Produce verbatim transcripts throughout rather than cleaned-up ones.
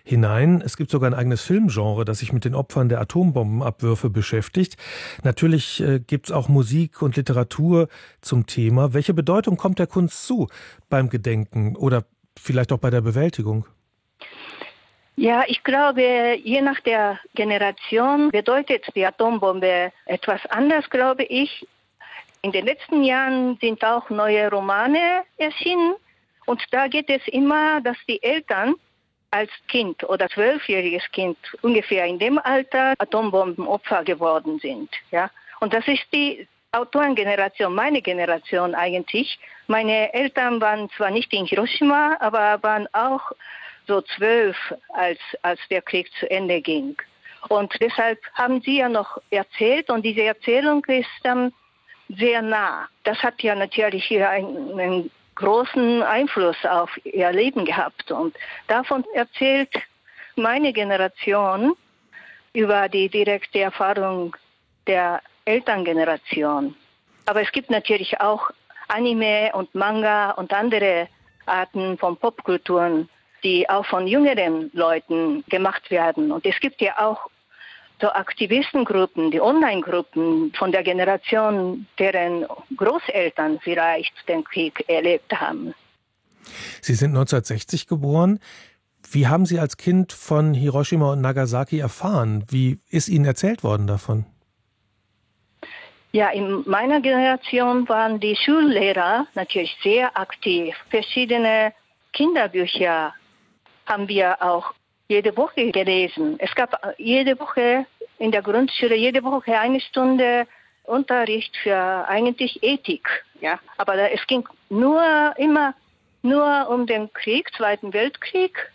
hinein. Es gibt sogar ein eigenes Filmgenre, das sich mit den Opfern der Atombombenabwürfe beschäftigt. Natürlich äh, gibt es auch Musik und Literatur zum Thema. Welche Bedeutung kommt der Kunst zu beim Gedenken oder vielleicht auch bei der Bewältigung? Ja, ich glaube, je nach der Generation bedeutet die Atombombe etwas anders, glaube ich. In den letzten Jahren sind auch neue Romane erschienen und da geht es immer, dass die Eltern als Kind oder zwölfjähriges Kind ungefähr in dem Alter Atombombenopfer geworden sind. Ja? Und das ist die Autorengeneration, meine Generation eigentlich. Meine Eltern waren zwar nicht in Hiroshima, aber waren auch so zwölf, als, als der Krieg zu Ende ging. Und deshalb haben sie ja noch erzählt und diese Erzählung ist ähm, sehr nah. Das hat ja natürlich hier einen, einen großen Einfluss auf ihr Leben gehabt. Und davon erzählt meine Generation über die direkte Erfahrung der Elterngeneration. Aber es gibt natürlich auch Anime und Manga und andere Arten von Popkulturen, die auch von jüngeren Leuten gemacht werden. Und es gibt ja auch so Aktivistengruppen, die Online-Gruppen von der Generation, deren Großeltern vielleicht den Krieg erlebt haben. Sie sind neunzehnhundertsechzig geboren. Wie haben Sie als Kind von Hiroshima und Nagasaki erfahren? Wie ist Ihnen erzählt worden davon? Ja, in meiner Generation waren die Schullehrer natürlich sehr aktiv. Verschiedene Kinderbücher haben wir auch jede Woche gelesen. Es gab jede Woche in der Grundschule, jede Woche eine Stunde Unterricht für eigentlich Ethik. Ja, aber es ging nur immer nur um den Krieg, Zweiten Weltkrieg.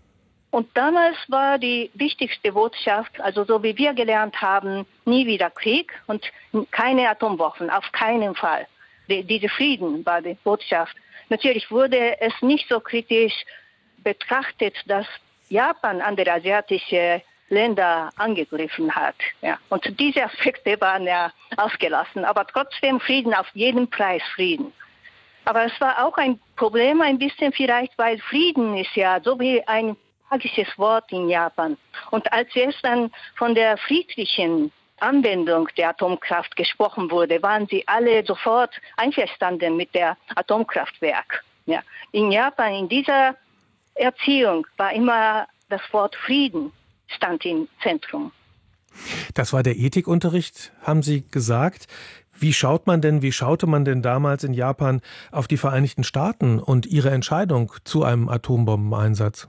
Und damals war die wichtigste Botschaft, also so wie wir gelernt haben, nie wieder Krieg und keine Atomwaffen, auf keinen Fall. Die, diese Frieden war die Botschaft. Natürlich wurde es nicht so kritisch betrachtet, dass Japan andere asiatische Länder angegriffen hat. Ja. Und diese Aspekte waren ja ausgelassen. Aber trotzdem Frieden, auf jeden Preis Frieden. Aber es war auch ein Problem ein bisschen vielleicht, weil Frieden ist ja so wie ein magisches Wort in Japan. Und als es dann von der friedlichen Anwendung der Atomkraft gesprochen wurde, waren sie alle sofort einverstanden mit der Atomkraftwerk. Ja. In Japan, in dieser Erziehung war immer das Wort Frieden stand im Zentrum. Das war der Ethikunterricht, haben Sie gesagt. Wie schaut man denn, wie schaute man denn damals in Japan auf die Vereinigten Staaten und ihre Entscheidung zu einem Atombombeneinsatz?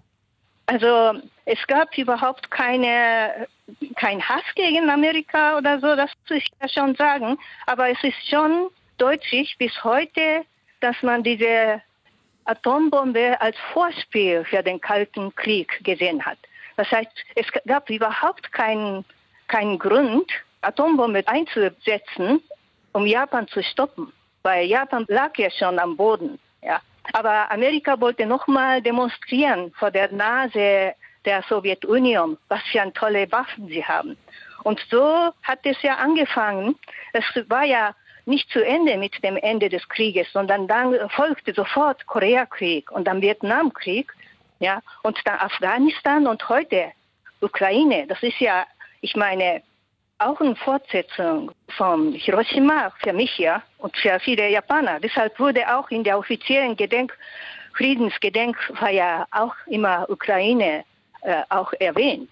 Also es gab überhaupt keine, kein Hass gegen Amerika oder so, das muss ich ja schon sagen. Aber es ist schon deutlich bis heute, dass man diese Atombombe als Vorspiel für den Kalten Krieg gesehen hat. Das heißt, es gab überhaupt keinen, keinen Grund, Atombombe einzusetzen, um Japan zu stoppen, weil Japan lag ja schon am Boden. Ja. Aber Amerika wollte nochmal demonstrieren vor der Nase der Sowjetunion, was für eine tolle Waffen sie haben. Und so hat es ja angefangen. Es war ja nicht zu Ende mit dem Ende des Krieges, sondern dann folgte sofort Koreakrieg und dann Vietnamkrieg, ja, und dann Afghanistan und heute Ukraine. Das ist ja, ich meine, auch eine Fortsetzung von Hiroshima für mich, ja, und für viele Japaner. Deshalb wurde auch in der offiziellen Gedenk, Friedensgedenkfeier auch immer Ukraine äh, auch erwähnt.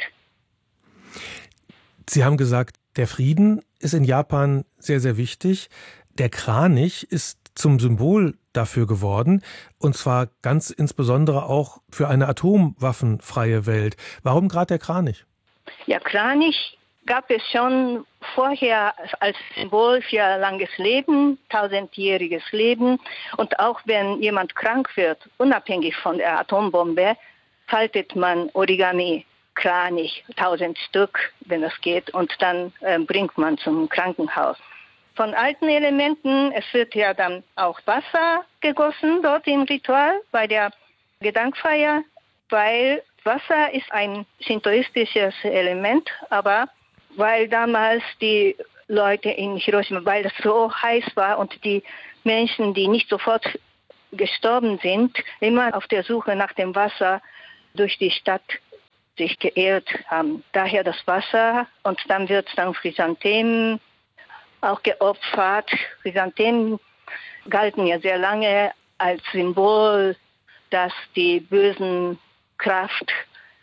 Sie haben gesagt, der Frieden ist in Japan sehr, sehr wichtig. Der Kranich ist zum Symbol dafür geworden, und zwar ganz insbesondere auch für eine atomwaffenfreie Welt. Warum gerade der Kranich? Ja, Kranich gab es schon vorher als Symbol für langes Leben, tausendjähriges Leben. Und auch wenn jemand krank wird, unabhängig von der Atombombe, faltet man Origami, Kranich, tausend Stück, wenn es geht, und dann äh, bringt man zum Krankenhaus. Von alten Elementen, es wird ja dann auch Wasser gegossen dort im Ritual bei der Gedenkfeier, weil Wasser ist ein shintoistisches Element, aber weil damals die Leute in Hiroshima, weil es so heiß war und die Menschen, die nicht sofort gestorben sind, immer auf der Suche nach dem Wasser durch die Stadt sich geehrt haben. Daher das Wasser und dann wird dann Chrysanthemen auch geopfert. Chrysanthemen galten ja sehr lange als Symbol, das die bösen Kraft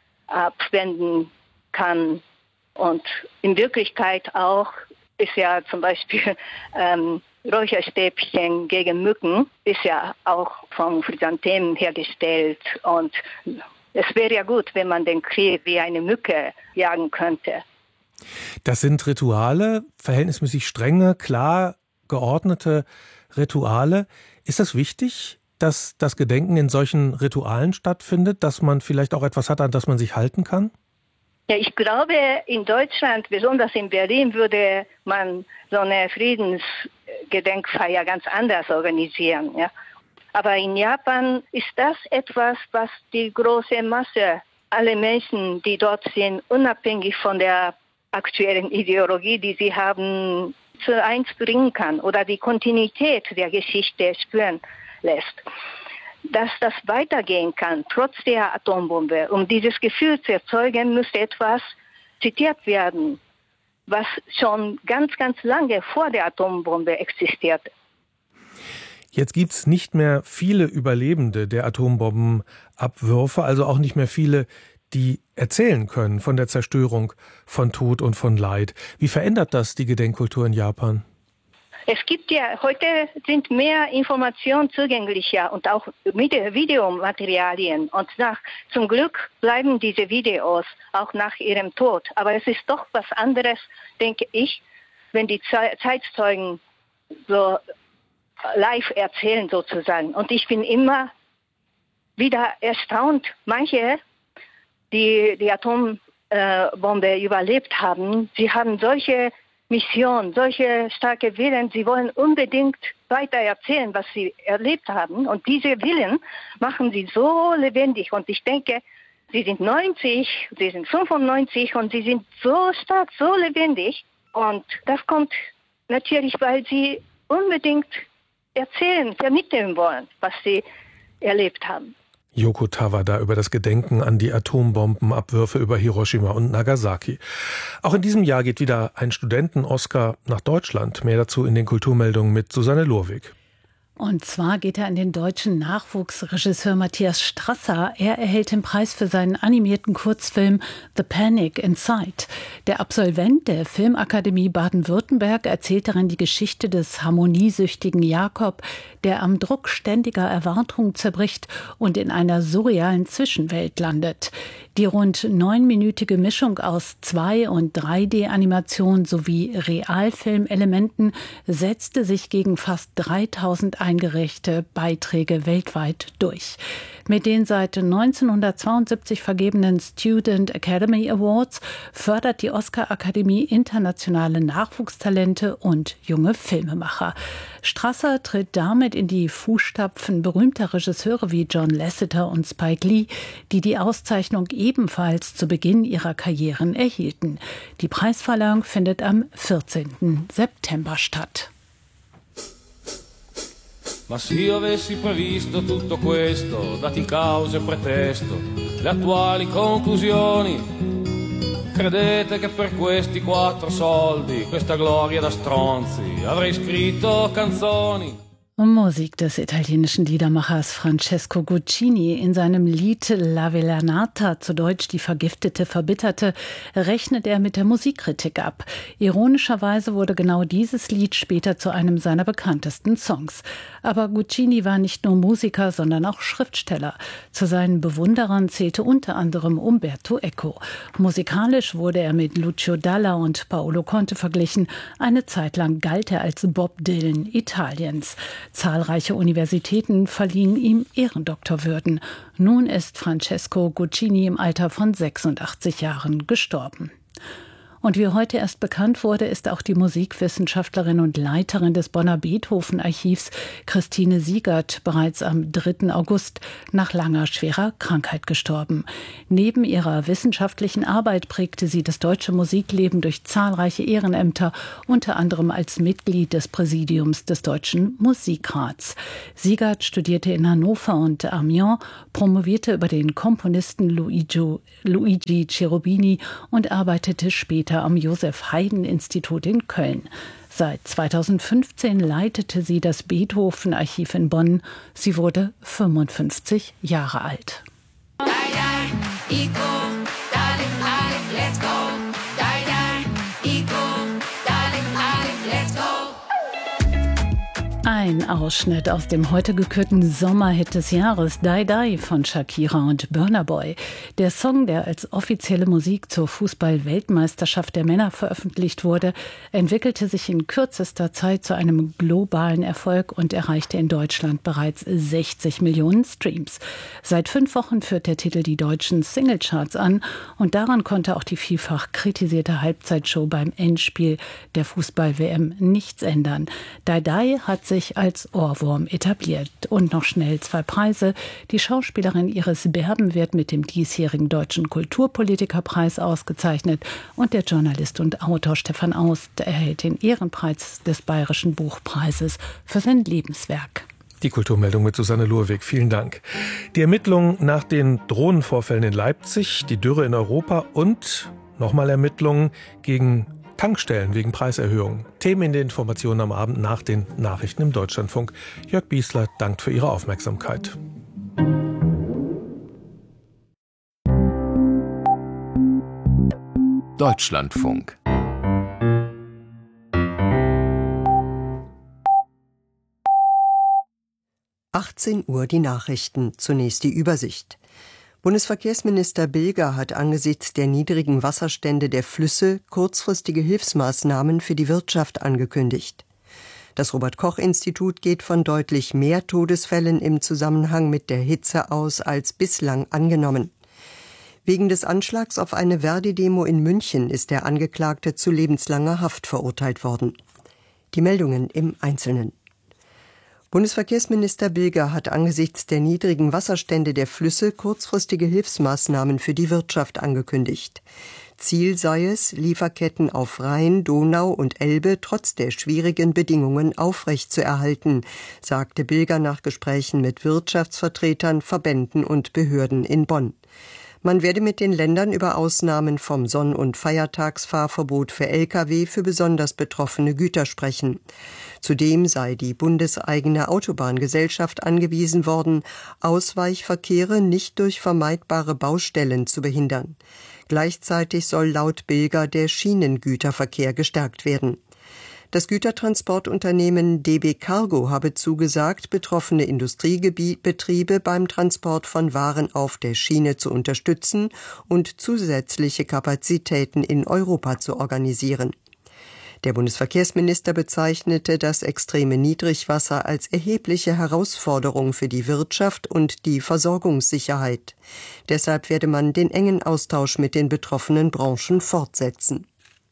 abwenden kann. Und in Wirklichkeit auch ist ja zum Beispiel ähm, Räucherstäbchen gegen Mücken ist ja auch vom Chrysanthemen hergestellt. Und es wäre ja gut, wenn man den Krieg wie eine Mücke jagen könnte. Das sind Rituale, verhältnismäßig strenge, klar geordnete Rituale. Ist das wichtig, dass das Gedenken in solchen Ritualen stattfindet, dass man vielleicht auch etwas hat, an das man sich halten kann? Ja, ich glaube, in Deutschland, besonders in Berlin, würde man so eine Friedensgedenkfeier ganz anders organisieren. Ja. Aber in Japan ist das etwas, was die große Masse, alle Menschen, die dort sind, unabhängig von der aktuellen Ideologie, die sie haben, zu eins bringen kann oder die Kontinuität der Geschichte spüren lässt. Dass das weitergehen kann, trotz der Atombombe. Um dieses Gefühl zu erzeugen, müsste etwas zitiert werden, was schon ganz, ganz lange vor der Atombombe existierte. Jetzt gibt es nicht mehr viele Überlebende der Atombombenabwürfe, also auch nicht mehr viele, die erzählen können von der Zerstörung, von Tod und von Leid. Wie verändert das die Gedenkkultur in Japan? Es gibt ja, heute sind mehr Informationen zugänglicher und auch mit Videomaterialien. Und nach, zum Glück bleiben diese Videos auch nach ihrem Tod. Aber es ist doch was anderes, denke ich, wenn die Zeitzeugen so live erzählen sozusagen. Und ich bin immer wieder erstaunt, manche, die die Atombombe überlebt haben, sie haben solche Mission, solche starke Willen, sie wollen unbedingt weiter erzählen, was sie erlebt haben. Und diese Willen machen sie so lebendig. Und ich denke, sie sind neunzig, sie sind fünfundneunzig und sie sind so stark, so lebendig. Und das kommt natürlich, weil sie unbedingt erzählen, vermitteln wollen, was sie erlebt haben. Yoko Tawada über das Gedenken an die Atombombenabwürfe über Hiroshima und Nagasaki. Auch in diesem Jahr geht wieder ein Studenten-Oscar nach Deutschland. Mehr dazu in den Kulturmeldungen mit Susanne Lurwig. Und zwar geht er an den deutschen Nachwuchsregisseur Matthias Strasser. Er erhält den Preis für seinen animierten Kurzfilm The Panic Inside. Der Absolvent der Filmakademie Baden-Württemberg erzählt darin die Geschichte des harmoniesüchtigen Jakob, der am Druck ständiger Erwartungen zerbricht und in einer surrealen Zwischenwelt landet. Die rund neunminütige Mischung aus zwei- und drei D-Animation sowie Realfilmelementen setzte sich gegen fast dreitausend eingereichte Beiträge weltweit durch. Mit den seit neunzehnhundertzweiundsiebzig vergebenen Student Academy Awards fördert die Oscar-Akademie internationale Nachwuchstalente und junge Filmemacher. Strasser tritt damit in die Fußstapfen berühmter Regisseure wie John Lasseter und Spike Lee, die die Auszeichnung ebenfalls zu Beginn ihrer Karrieren erhielten. Die Preisverleihung findet am vierzehnten September statt. Ma se io avessi previsto tutto questo, dati causa e pretesto, le attuali conclusioni, credete che per questi quattro soldi, questa gloria da stronzi, avrei scritto canzoni? Musik des italienischen Liedermachers Francesco Guccini. In seinem Lied La Velenata, zu Deutsch Die vergiftete Verbitterte, rechnet er mit der Musikkritik ab. Ironischerweise wurde genau dieses Lied später zu einem seiner bekanntesten Songs. Aber Guccini war nicht nur Musiker, sondern auch Schriftsteller. Zu seinen Bewunderern zählte unter anderem Umberto Eco. Musikalisch wurde er mit Lucio Dalla und Paolo Conte verglichen. Eine Zeit lang galt er als Bob Dylan Italiens. Zahlreiche Universitäten verliehen ihm Ehrendoktorwürden. Nun ist Francesco Guccini im Alter von sechsundachtzig Jahren gestorben. Und wie heute erst bekannt wurde, ist auch die Musikwissenschaftlerin und Leiterin des Bonner Beethoven-Archivs Christine Siegert bereits am dritten August nach langer, schwerer Krankheit gestorben. Neben ihrer wissenschaftlichen Arbeit prägte sie das deutsche Musikleben durch zahlreiche Ehrenämter, unter anderem als Mitglied des Präsidiums des Deutschen Musikrats. Siegert studierte in Hannover und Amiens, promovierte über den Komponisten Luigi, Luigi Cherubini und arbeitete später am Josef-Haydn-Institut in Köln. Seit zweitausendfünfzehn leitete sie das Beethoven-Archiv in Bonn. Sie wurde fünfundfünfzig Jahre alt. Ein Ausschnitt aus dem heute gekürten Sommerhit des Jahres, Die Die von Shakira und Burna Boy. Der Song, der als offizielle Musik zur Fußball-Weltmeisterschaft der Männer veröffentlicht wurde, entwickelte sich in kürzester Zeit zu einem globalen Erfolg und erreichte in Deutschland bereits sechzig Millionen Streams. Seit fünf Wochen führt der Titel die deutschen Singlecharts an und daran konnte auch die vielfach kritisierte Halbzeitshow beim Endspiel der Fußball-W M nichts ändern. Die Die hat sich als Ohrwurm etabliert. Und noch schnell zwei Preise. Die Schauspielerin Iris Berben wird mit dem diesjährigen Deutschen Kulturpolitikerpreis ausgezeichnet und der Journalist und Autor Stefan Aust erhält den Ehrenpreis des Bayerischen Buchpreises für sein Lebenswerk. Die Kulturmeldung mit Susanne Lurwig. Vielen Dank. Die Ermittlungen nach den Drohnenvorfällen in Leipzig, die Dürre in Europa und nochmal Ermittlungen gegen Tankstellen wegen Preiserhöhungen. Themen in den Informationen am Abend nach den Nachrichten im Deutschlandfunk. Jörg Biesler dankt für Ihre Aufmerksamkeit. Deutschlandfunk. achtzehn Uhr die Nachrichten. Zunächst die Übersicht. Bundesverkehrsminister Bilger hat angesichts der niedrigen Wasserstände der Flüsse kurzfristige Hilfsmaßnahmen für die Wirtschaft angekündigt. Das Robert-Koch-Institut geht von deutlich mehr Todesfällen im Zusammenhang mit der Hitze aus als bislang angenommen. Wegen des Anschlags auf eine Verdi-Demo in München ist der Angeklagte zu lebenslanger Haft verurteilt worden. Die Meldungen im Einzelnen. Bundesverkehrsminister Bilger hat angesichts der niedrigen Wasserstände der Flüsse kurzfristige Hilfsmaßnahmen für die Wirtschaft angekündigt. Ziel sei es, Lieferketten auf Rhein, Donau und Elbe trotz der schwierigen Bedingungen aufrechtzuerhalten, sagte Bilger nach Gesprächen mit Wirtschaftsvertretern, Verbänden und Behörden in Bonn. Man werde mit den Ländern über Ausnahmen vom Sonn- und Feiertagsfahrverbot für L K W für besonders betroffene Güter sprechen. Zudem sei die bundeseigene Autobahngesellschaft angewiesen worden, Ausweichverkehre nicht durch vermeidbare Baustellen zu behindern. Gleichzeitig soll laut Bilger der Schienengüterverkehr gestärkt werden. Das Gütertransportunternehmen D B Cargo habe zugesagt, betroffene Industriebetriebe beim Transport von Waren auf der Schiene zu unterstützen und zusätzliche Kapazitäten in Europa zu organisieren. Der Bundesverkehrsminister bezeichnete das extreme Niedrigwasser als erhebliche Herausforderung für die Wirtschaft und die Versorgungssicherheit. Deshalb werde man den engen Austausch mit den betroffenen Branchen fortsetzen.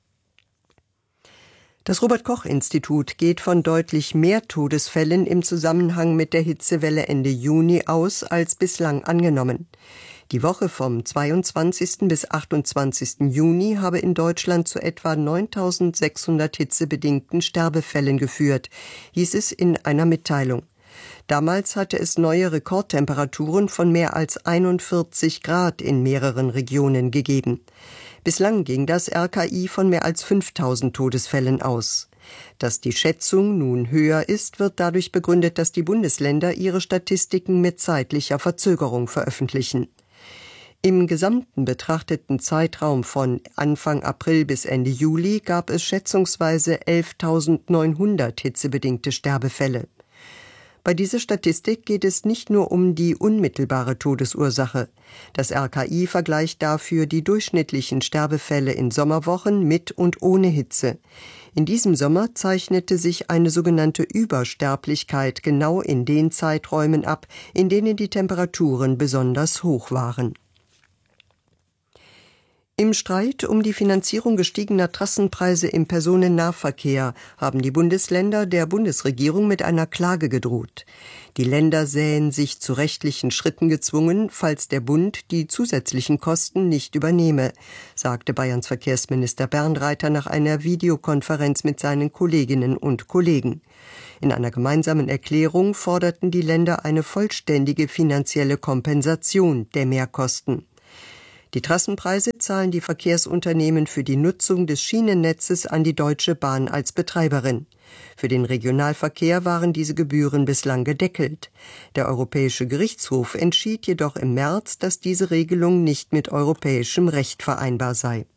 Das Robert-Koch-Institut geht von deutlich mehr Todesfällen im Zusammenhang mit der Hitzewelle Ende Juni aus als bislang angenommen. Die Woche vom zweiundzwanzigsten bis achtundzwanzigsten Juni habe in Deutschland zu etwa neuntausendsechshundert hitzebedingten Sterbefällen geführt, hieß es in einer Mitteilung. Damals hatte es neue Rekordtemperaturen von mehr als einundvierzig Grad in mehreren Regionen gegeben. Bislang ging das R K I von mehr als fünftausend Todesfällen aus. Dass die Schätzung nun höher ist, wird dadurch begründet, dass die Bundesländer ihre Statistiken mit zeitlicher Verzögerung veröffentlichen. Im gesamten betrachteten Zeitraum von Anfang April bis Ende Juli gab es schätzungsweise elftausendneunhundert hitzebedingte Sterbefälle. Bei dieser Statistik geht es nicht nur um die unmittelbare Todesursache. Das R K I vergleicht dafür die durchschnittlichen Sterbefälle in Sommerwochen mit und ohne Hitze. In diesem Sommer zeichnete sich eine sogenannte Übersterblichkeit genau in den Zeiträumen ab, in denen die Temperaturen besonders hoch waren. Im Streit um die Finanzierung gestiegener Trassenpreise im Personennahverkehr haben die Bundesländer der Bundesregierung mit einer Klage gedroht. Die Länder sähen sich zu rechtlichen Schritten gezwungen, falls der Bund die zusätzlichen Kosten nicht übernehme, sagte Bayerns Verkehrsminister Bernd Reiter nach einer Videokonferenz mit seinen Kolleginnen und Kollegen. In einer gemeinsamen Erklärung forderten die Länder eine vollständige finanzielle Kompensation der Mehrkosten. Die Trassenpreise zahlen die Verkehrsunternehmen für die Nutzung des Schienennetzes an die Deutsche Bahn als Betreiberin. Für den Regionalverkehr waren diese Gebühren bislang gedeckelt. Der Europäische Gerichtshof entschied jedoch im März, dass diese Regelung nicht mit europäischem Recht vereinbar sei.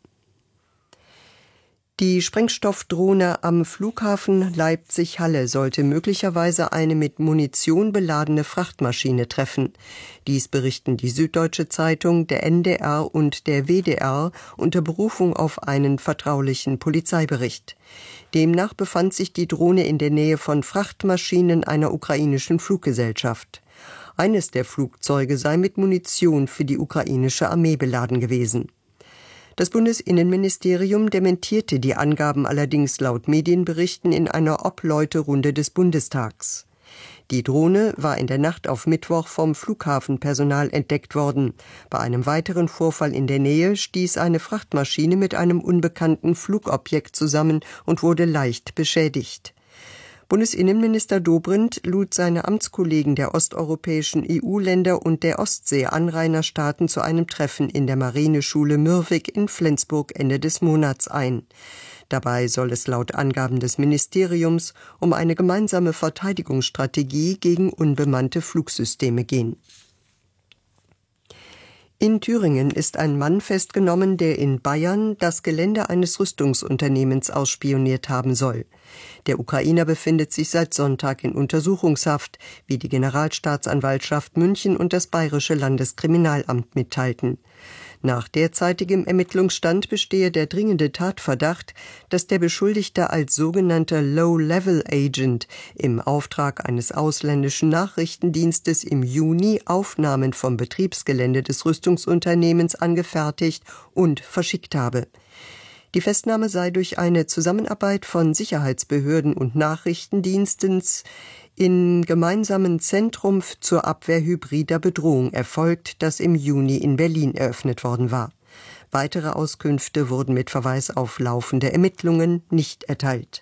Die Sprengstoffdrohne am Flughafen Leipzig-Halle sollte möglicherweise eine mit Munition beladene Frachtmaschine treffen. Dies berichten die Süddeutsche Zeitung, der N D R und der W D R unter Berufung auf einen vertraulichen Polizeibericht. Demnach befand sich die Drohne in der Nähe von Frachtmaschinen einer ukrainischen Fluggesellschaft. Eines der Flugzeuge sei mit Munition für die ukrainische Armee beladen gewesen. Das Bundesinnenministerium dementierte die Angaben allerdings laut Medienberichten in einer Obleuterunde des Bundestags. Die Drohne war in der Nacht auf Mittwoch vom Flughafenpersonal entdeckt worden. Bei einem weiteren Vorfall in der Nähe stieß eine Frachtmaschine mit einem unbekannten Flugobjekt zusammen und wurde leicht beschädigt. Bundesinnenminister Dobrindt lud seine Amtskollegen der osteuropäischen E U-Länder und der Ostsee-Anrainerstaaten zu einem Treffen in der Marineschule Mürwik in Flensburg Ende des Monats ein. Dabei soll es laut Angaben des Ministeriums um eine gemeinsame Verteidigungsstrategie gegen unbemannte Flugsysteme gehen. In Thüringen ist ein Mann festgenommen, der in Bayern das Gelände eines Rüstungsunternehmens ausspioniert haben soll. Der Ukrainer befindet sich seit Sonntag in Untersuchungshaft, wie die Generalstaatsanwaltschaft München und das Bayerische Landeskriminalamt mitteilten. Nach derzeitigem Ermittlungsstand bestehe der dringende Tatverdacht, dass der Beschuldigte als sogenannter Low-Level-Agent im Auftrag eines ausländischen Nachrichtendienstes im Juni Aufnahmen vom Betriebsgelände des Rüstungsunternehmens angefertigt und verschickt habe. Die Festnahme sei durch eine Zusammenarbeit von Sicherheitsbehörden und Nachrichtendiensten im gemeinsamen Zentrum zur Abwehr hybrider Bedrohung erfolgt, das im Juni in Berlin eröffnet worden war. Weitere Auskünfte wurden mit Verweis auf laufende Ermittlungen nicht erteilt.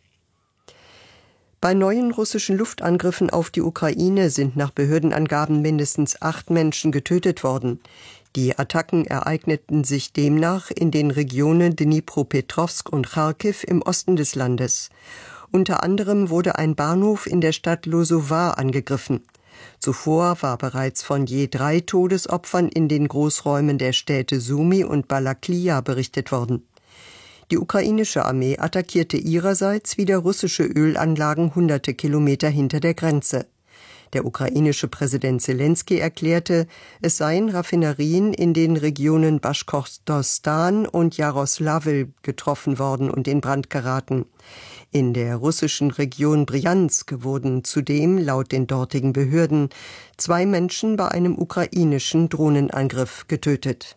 Bei neuen russischen Luftangriffen auf die Ukraine sind nach Behördenangaben mindestens acht Menschen getötet worden. Die Attacken ereigneten sich demnach in den Regionen Dnipropetrovsk und Charkiw im Osten des Landes. Unter anderem wurde ein Bahnhof in der Stadt Losowar angegriffen. Zuvor war bereits von je drei Todesopfern in den Großräumen der Städte Sumy und Balaklia berichtet worden. Die ukrainische Armee attackierte ihrerseits wieder russische Ölanlagen hunderte Kilometer hinter der Grenze. Der ukrainische Präsident Selenskyj erklärte, es seien Raffinerien in den Regionen Baschkortostan und Jaroslavl getroffen worden und in Brand geraten. In der russischen Region Brjansk wurden zudem laut den dortigen Behörden zwei Menschen bei einem ukrainischen Drohnenangriff getötet.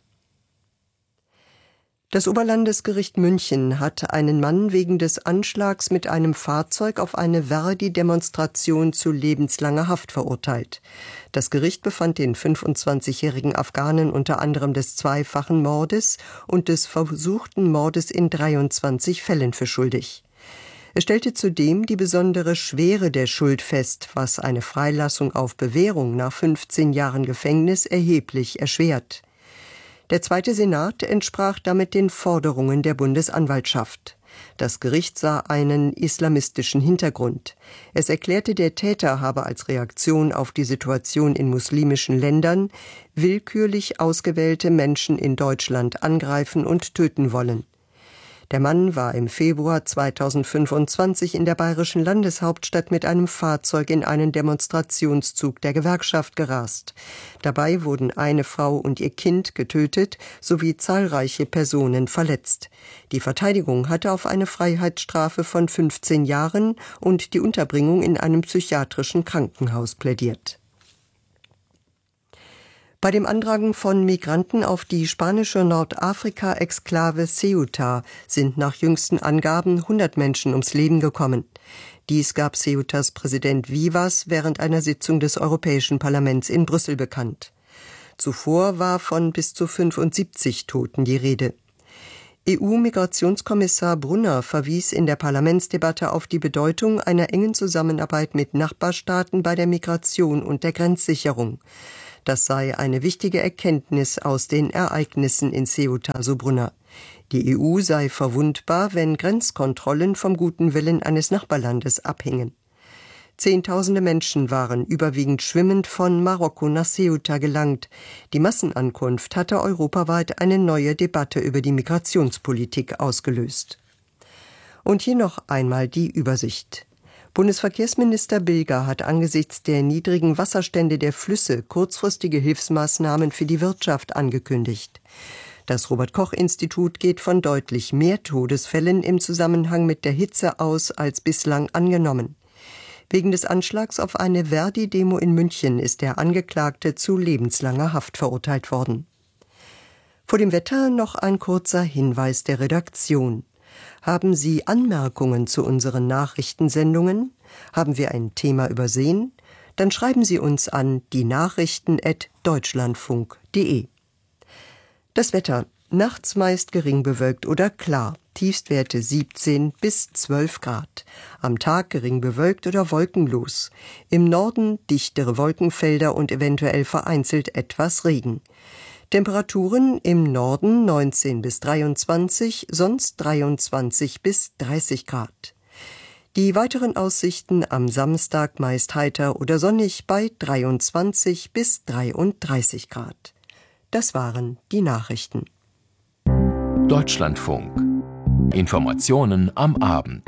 Das Oberlandesgericht München hat einen Mann wegen des Anschlags mit einem Fahrzeug auf eine Verdi-Demonstration zu lebenslanger Haft verurteilt. Das Gericht befand den fünfundzwanzigjährigen Afghanen unter anderem des zweifachen Mordes und des versuchten Mordes in dreiundzwanzig Fällen für schuldig. Es stellte zudem die besondere Schwere der Schuld fest, was eine Freilassung auf Bewährung nach fünfzehn Jahren Gefängnis erheblich erschwert. Der Zweite Senat entsprach damit den Forderungen der Bundesanwaltschaft. Das Gericht sah einen islamistischen Hintergrund. Es erklärte, der Täter habe als Reaktion auf die Situation in muslimischen Ländern willkürlich ausgewählte Menschen in Deutschland angreifen und töten wollen. Der Mann war im Februar zweitausendfünfundzwanzig in der bayerischen Landeshauptstadt mit einem Fahrzeug in einen Demonstrationszug der Gewerkschaft gerast. Dabei wurden eine Frau und ihr Kind getötet sowie zahlreiche Personen verletzt. Die Verteidigung hatte auf eine Freiheitsstrafe von fünfzehn Jahren und die Unterbringung in einem psychiatrischen Krankenhaus plädiert. Bei dem Andrang von Migranten auf die spanische Nordafrika-Exklave Ceuta sind nach jüngsten Angaben hundert Menschen ums Leben gekommen. Dies gab Ceutas Präsident Vivas während einer Sitzung des Europäischen Parlaments in Brüssel bekannt. Zuvor war von bis zu fünfundsiebzig Toten die Rede. E U-Migrationskommissar Brunner verwies in der Parlamentsdebatte auf die Bedeutung einer engen Zusammenarbeit mit Nachbarstaaten bei der Migration und der Grenzsicherung. Das sei eine wichtige Erkenntnis aus den Ereignissen in Ceuta, so Brunner. Die E U sei verwundbar, wenn Grenzkontrollen vom guten Willen eines Nachbarlandes abhängen. Zehntausende Menschen waren überwiegend schwimmend von Marokko nach Ceuta gelangt. Die Massenankunft hatte europaweit eine neue Debatte über die Migrationspolitik ausgelöst. Und hier noch einmal die Übersicht. Bundesverkehrsminister Bilger hat angesichts der niedrigen Wasserstände der Flüsse kurzfristige Hilfsmaßnahmen für die Wirtschaft angekündigt. Das Robert-Koch-Institut geht von deutlich mehr Todesfällen im Zusammenhang mit der Hitze aus als bislang angenommen. Wegen des Anschlags auf eine Verdi-Demo in München ist der Angeklagte zu lebenslanger Haft verurteilt worden. Vor dem Wetter noch ein kurzer Hinweis der Redaktion. Haben Sie Anmerkungen zu unseren Nachrichtensendungen? Haben wir ein Thema übersehen? Dann schreiben Sie uns an die Nachrichten at deutschlandfunk punkt de. Das Wetter: nachts meist gering bewölkt oder klar, Tiefstwerte siebzehn bis zwölf Grad. Am Tag gering bewölkt oder wolkenlos. Im Norden dichtere Wolkenfelder und eventuell vereinzelt etwas Regen. Temperaturen im Norden neunzehn bis dreiundzwanzig, sonst dreiundzwanzig bis dreißig Grad. Die weiteren Aussichten am Samstag meist heiter oder sonnig bei dreiundzwanzig bis dreiunddreißig Grad. Das waren die Nachrichten. Deutschlandfunk. Informationen am Abend.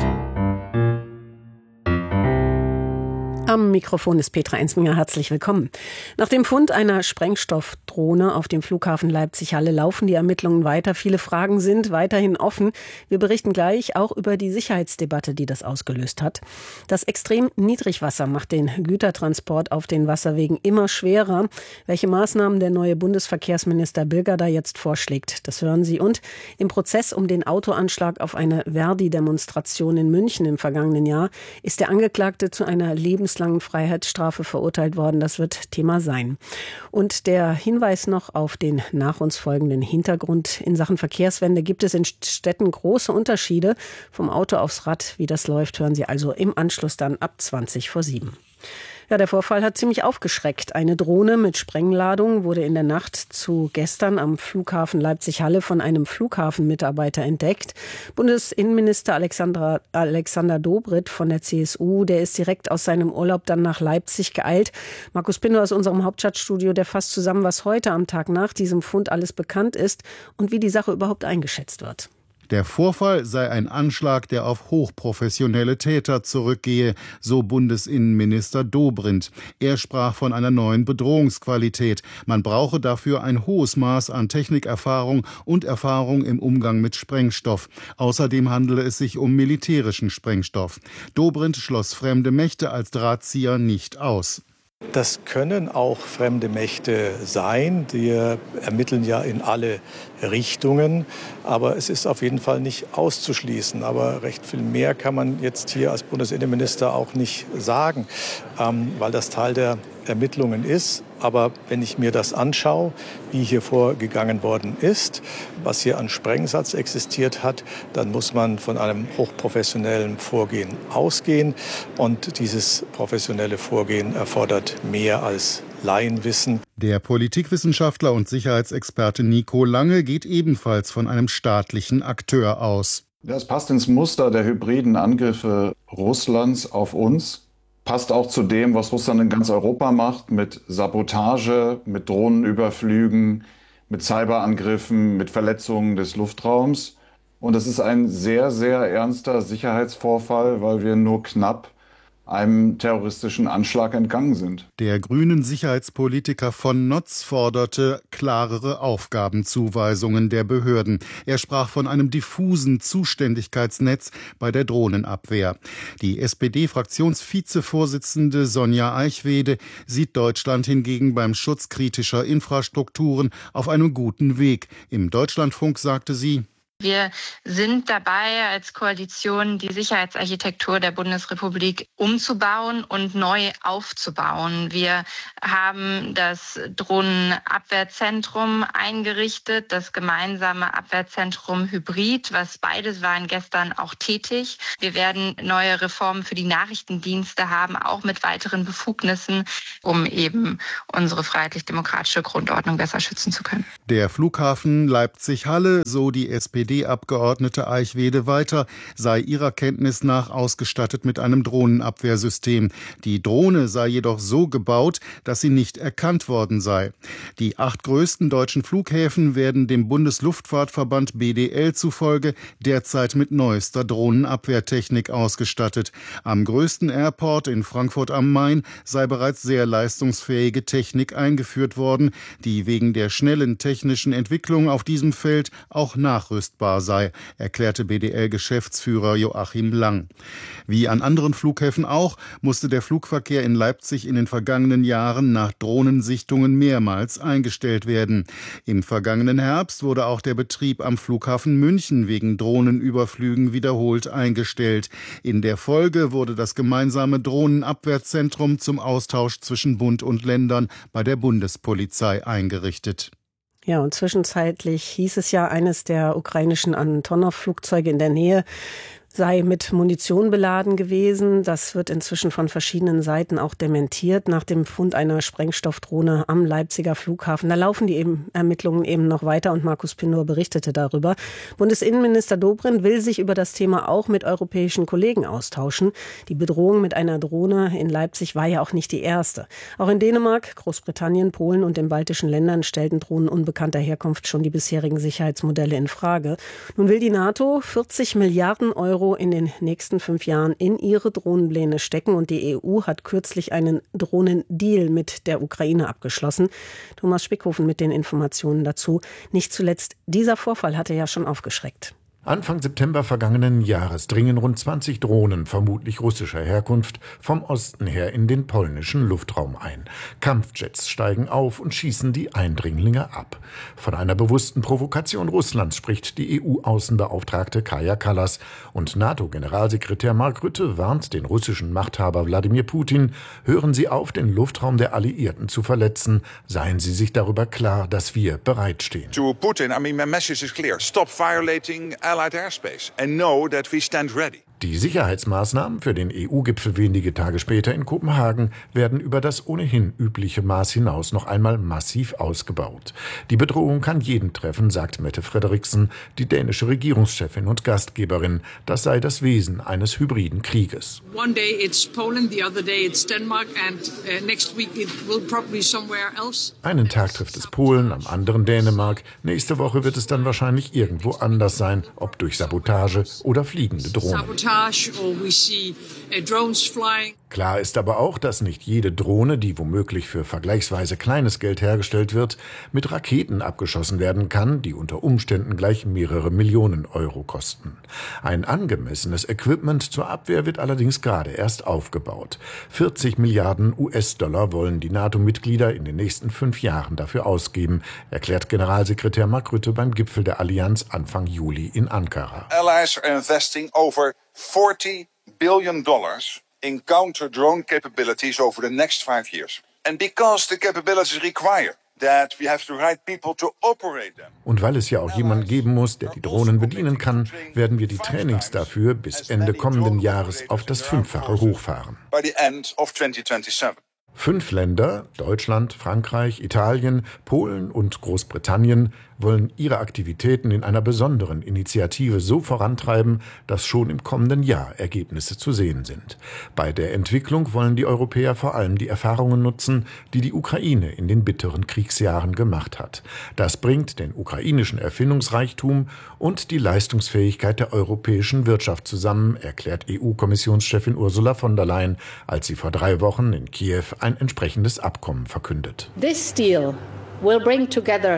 Am Mikrofon ist Petra Ensminger. Herzlich willkommen. Nach dem Fund einer Sprengstoffdrohne auf dem Flughafen Leipzig-Halle laufen die Ermittlungen weiter. Viele Fragen sind weiterhin offen. Wir berichten gleich auch über die Sicherheitsdebatte, die das ausgelöst hat. Das extrem Niedrigwasser macht den Gütertransport auf den Wasserwegen immer schwerer. Welche Maßnahmen der neue Bundesverkehrsminister Bilger da jetzt vorschlägt, das hören Sie. Und im Prozess um den Autoanschlag auf eine Verdi-Demonstration in München im vergangenen Jahr ist der Angeklagte zu einer lebenslangen Freiheitsstrafe verurteilt worden. Das wird Thema sein. Und der Hinweis noch auf den nach uns folgenden Hintergrund. In Sachen Verkehrswende gibt es in Städten große Unterschiede. Vom Auto aufs Rad, wie das läuft, hören Sie also im Anschluss dann ab zwanzig vor sieben. Ja, der Vorfall hat ziemlich aufgeschreckt. Eine Drohne mit Sprengladung wurde in der Nacht zu gestern am Flughafen Leipzig-Halle von einem Flughafenmitarbeiter entdeckt. Bundesinnenminister Alexander, Alexander Dobrindt von der C S U, der ist direkt aus seinem Urlaub dann nach Leipzig geeilt. Markus Pindo aus unserem Hauptstadtstudio, der fasst zusammen, was heute am Tag nach diesem Fund alles bekannt ist und wie die Sache überhaupt eingeschätzt wird. Der Vorfall sei ein Anschlag, der auf hochprofessionelle Täter zurückgehe, so Bundesinnenminister Dobrindt. Er sprach von einer neuen Bedrohungsqualität. Man brauche dafür ein hohes Maß an Technikerfahrung und Erfahrung im Umgang mit Sprengstoff. Außerdem handele es sich um militärischen Sprengstoff. Dobrindt schloss fremde Mächte als Drahtzieher nicht aus. Das können auch fremde Mächte sein. Die ermitteln ja in alle Richtungen. Aber es ist auf jeden Fall nicht auszuschließen. Aber recht viel mehr kann man jetzt hier als Bundesinnenminister auch nicht sagen, ähm, weil das Teil der Ermittlungen ist. Aber wenn ich mir das anschaue, wie hier vorgegangen worden ist, was hier an Sprengsatz existiert hat, dann muss man von einem hochprofessionellen Vorgehen ausgehen. Und dieses professionelle Vorgehen erfordert mehr als Laienwissen. Der Politikwissenschaftler und Sicherheitsexperte Nico Lange geht ebenfalls von einem staatlichen Akteur aus. Das passt ins Muster der hybriden Angriffe Russlands auf uns. Passt auch zu dem, was Russland in ganz Europa macht, mit Sabotage, mit Drohnenüberflügen, mit Cyberangriffen, mit Verletzungen des Luftraums. Und es ist ein sehr, sehr ernster Sicherheitsvorfall, weil wir nur knapp einem terroristischen Anschlag entgangen sind. Der grünen Sicherheitspolitiker von Notz forderte klarere Aufgabenzuweisungen der Behörden. Er sprach von einem diffusen Zuständigkeitsnetz bei der Drohnenabwehr. Die S P D-Fraktionsvizevorsitzende Sonja Eichwede sieht Deutschland hingegen beim Schutz kritischer Infrastrukturen auf einem guten Weg. Im Deutschlandfunk sagte sie: Wir sind dabei, als Koalition die Sicherheitsarchitektur der Bundesrepublik umzubauen und neu aufzubauen. Wir haben das Drohnenabwehrzentrum eingerichtet, das gemeinsame Abwehrzentrum Hybrid, was beides waren gestern auch tätig. Wir werden neue Reformen für die Nachrichtendienste haben, auch mit weiteren Befugnissen, um eben unsere freiheitlich-demokratische Grundordnung besser schützen zu können. Der Flughafen Leipzig-Halle, so die S P D-Abgeordnete Eichwede weiter, sei ihrer Kenntnis nach ausgestattet mit einem Drohnenabwehrsystem. Die Drohne sei jedoch so gebaut, dass sie nicht erkannt worden sei. Die acht größten deutschen Flughäfen werden dem Bundesluftfahrtverband B D L zufolge derzeit mit neuester Drohnenabwehrtechnik ausgestattet. Am größten Airport in Frankfurt am Main sei bereits sehr leistungsfähige Technik eingeführt worden, die wegen der schnellen technischen Entwicklung auf diesem Feld auch nachrüstbar sei, erklärte B D L-Geschäftsführer Joachim Lang. Wie an anderen Flughäfen auch, musste der Flugverkehr in Leipzig in den vergangenen Jahren nach Drohnensichtungen mehrmals eingestellt werden. Im vergangenen Herbst wurde auch der Betrieb am Flughafen München wegen Drohnenüberflügen wiederholt eingestellt. In der Folge wurde das gemeinsame Drohnenabwehrzentrum zum Austausch zwischen Bund und Ländern bei der Bundespolizei eingerichtet. Ja, und zwischenzeitlich hieß es ja, eines der ukrainischen Antonov-Flugzeuge in der Nähe sei mit Munition beladen gewesen. Das wird inzwischen von verschiedenen Seiten auch dementiert nach dem Fund einer Sprengstoffdrohne am Leipziger Flughafen. Da laufen die eben Ermittlungen eben noch weiter und Markus Pinor berichtete darüber. Bundesinnenminister Dobrindt will sich über das Thema auch mit europäischen Kollegen austauschen. Die Bedrohung mit einer Drohne in Leipzig war ja auch nicht die erste. Auch in Dänemark, Großbritannien, Polen und den baltischen Ländern stellten Drohnen unbekannter Herkunft schon die bisherigen Sicherheitsmodelle in Frage. Nun will die NATO vierzig Milliarden Euro in den nächsten fünf Jahren in ihre Drohnenpläne stecken und die E U hat kürzlich einen Drohnendeal mit der Ukraine abgeschlossen. Thomas Spickhofen mit den Informationen dazu. Nicht zuletzt dieser Vorfall hatte ja schon aufgeschreckt. Anfang September vergangenen Jahres dringen rund zwanzig Drohnen, vermutlich russischer Herkunft, vom Osten her in den polnischen Luftraum ein. Kampfjets steigen auf und schießen die Eindringlinge ab. Von einer bewussten Provokation Russlands spricht die E U-Außenbeauftragte Kaja Kallas. Und NATO-Generalsekretär Mark Rutte warnt den russischen Machthaber Wladimir Putin, hören Sie auf, den Luftraum der Alliierten zu verletzen. Seien Sie sich darüber klar, dass wir bereitstehen. To Putin, I mean, my message is clear. Stop violating allied airspace and know that we stand ready. Die Sicherheitsmaßnahmen für den E U-Gipfel wenige Tage später in Kopenhagen werden über das ohnehin übliche Maß hinaus noch einmal massiv ausgebaut. Die Bedrohung kann jeden treffen, sagt Mette Frederiksen, die dänische Regierungschefin und Gastgeberin. Das sei das Wesen eines hybriden Krieges. One day it's Poland, the other day it's Denmark and uh, next week it will probably somewhere else. Einen Tag trifft es Polen, am anderen Dänemark. Nächste Woche wird es dann wahrscheinlich irgendwo anders sein, ob durch Sabotage oder fliegende Drohnen. Klar ist aber auch, dass nicht jede Drohne, die womöglich für vergleichsweise kleines Geld hergestellt wird, mit Raketen abgeschossen werden kann, die unter Umständen gleich mehrere Millionen Euro kosten. Ein angemessenes Equipment zur Abwehr wird allerdings gerade erst aufgebaut. vierzig Milliarden U S-Dollar wollen die NATO-Mitglieder in den nächsten fünf Jahren dafür ausgeben, erklärt Generalsekretär Mark Rutte beim Gipfel der Allianz Anfang Juli in Ankara. Allies are investing over forty billion dollars in counter-drone capabilities over the next five years. And because the capabilities require that we have the right people to operate them. Und weil es ja auch jemanden geben muss, der die Drohnen bedienen kann, werden wir die Trainings dafür bis Ende kommenden Jahres auf das Fünffache hochfahren. By the end of twenty twenty-seven. Fünf Länder, Deutschland, Frankreich, Italien, Polen und Großbritannien, wollen ihre Aktivitäten in einer besonderen Initiative so vorantreiben, dass schon im kommenden Jahr Ergebnisse zu sehen sind. Bei der Entwicklung wollen die Europäer vor allem die Erfahrungen nutzen, die die Ukraine in den bitteren Kriegsjahren gemacht hat. Das bringt den ukrainischen Erfindungsreichtum und die Leistungsfähigkeit der europäischen Wirtschaft zusammen, erklärt E U-Kommissionschefin Ursula von der Leyen, als sie vor drei Wochen in Kiew ein entsprechendes Abkommen verkündet. This deal will bring together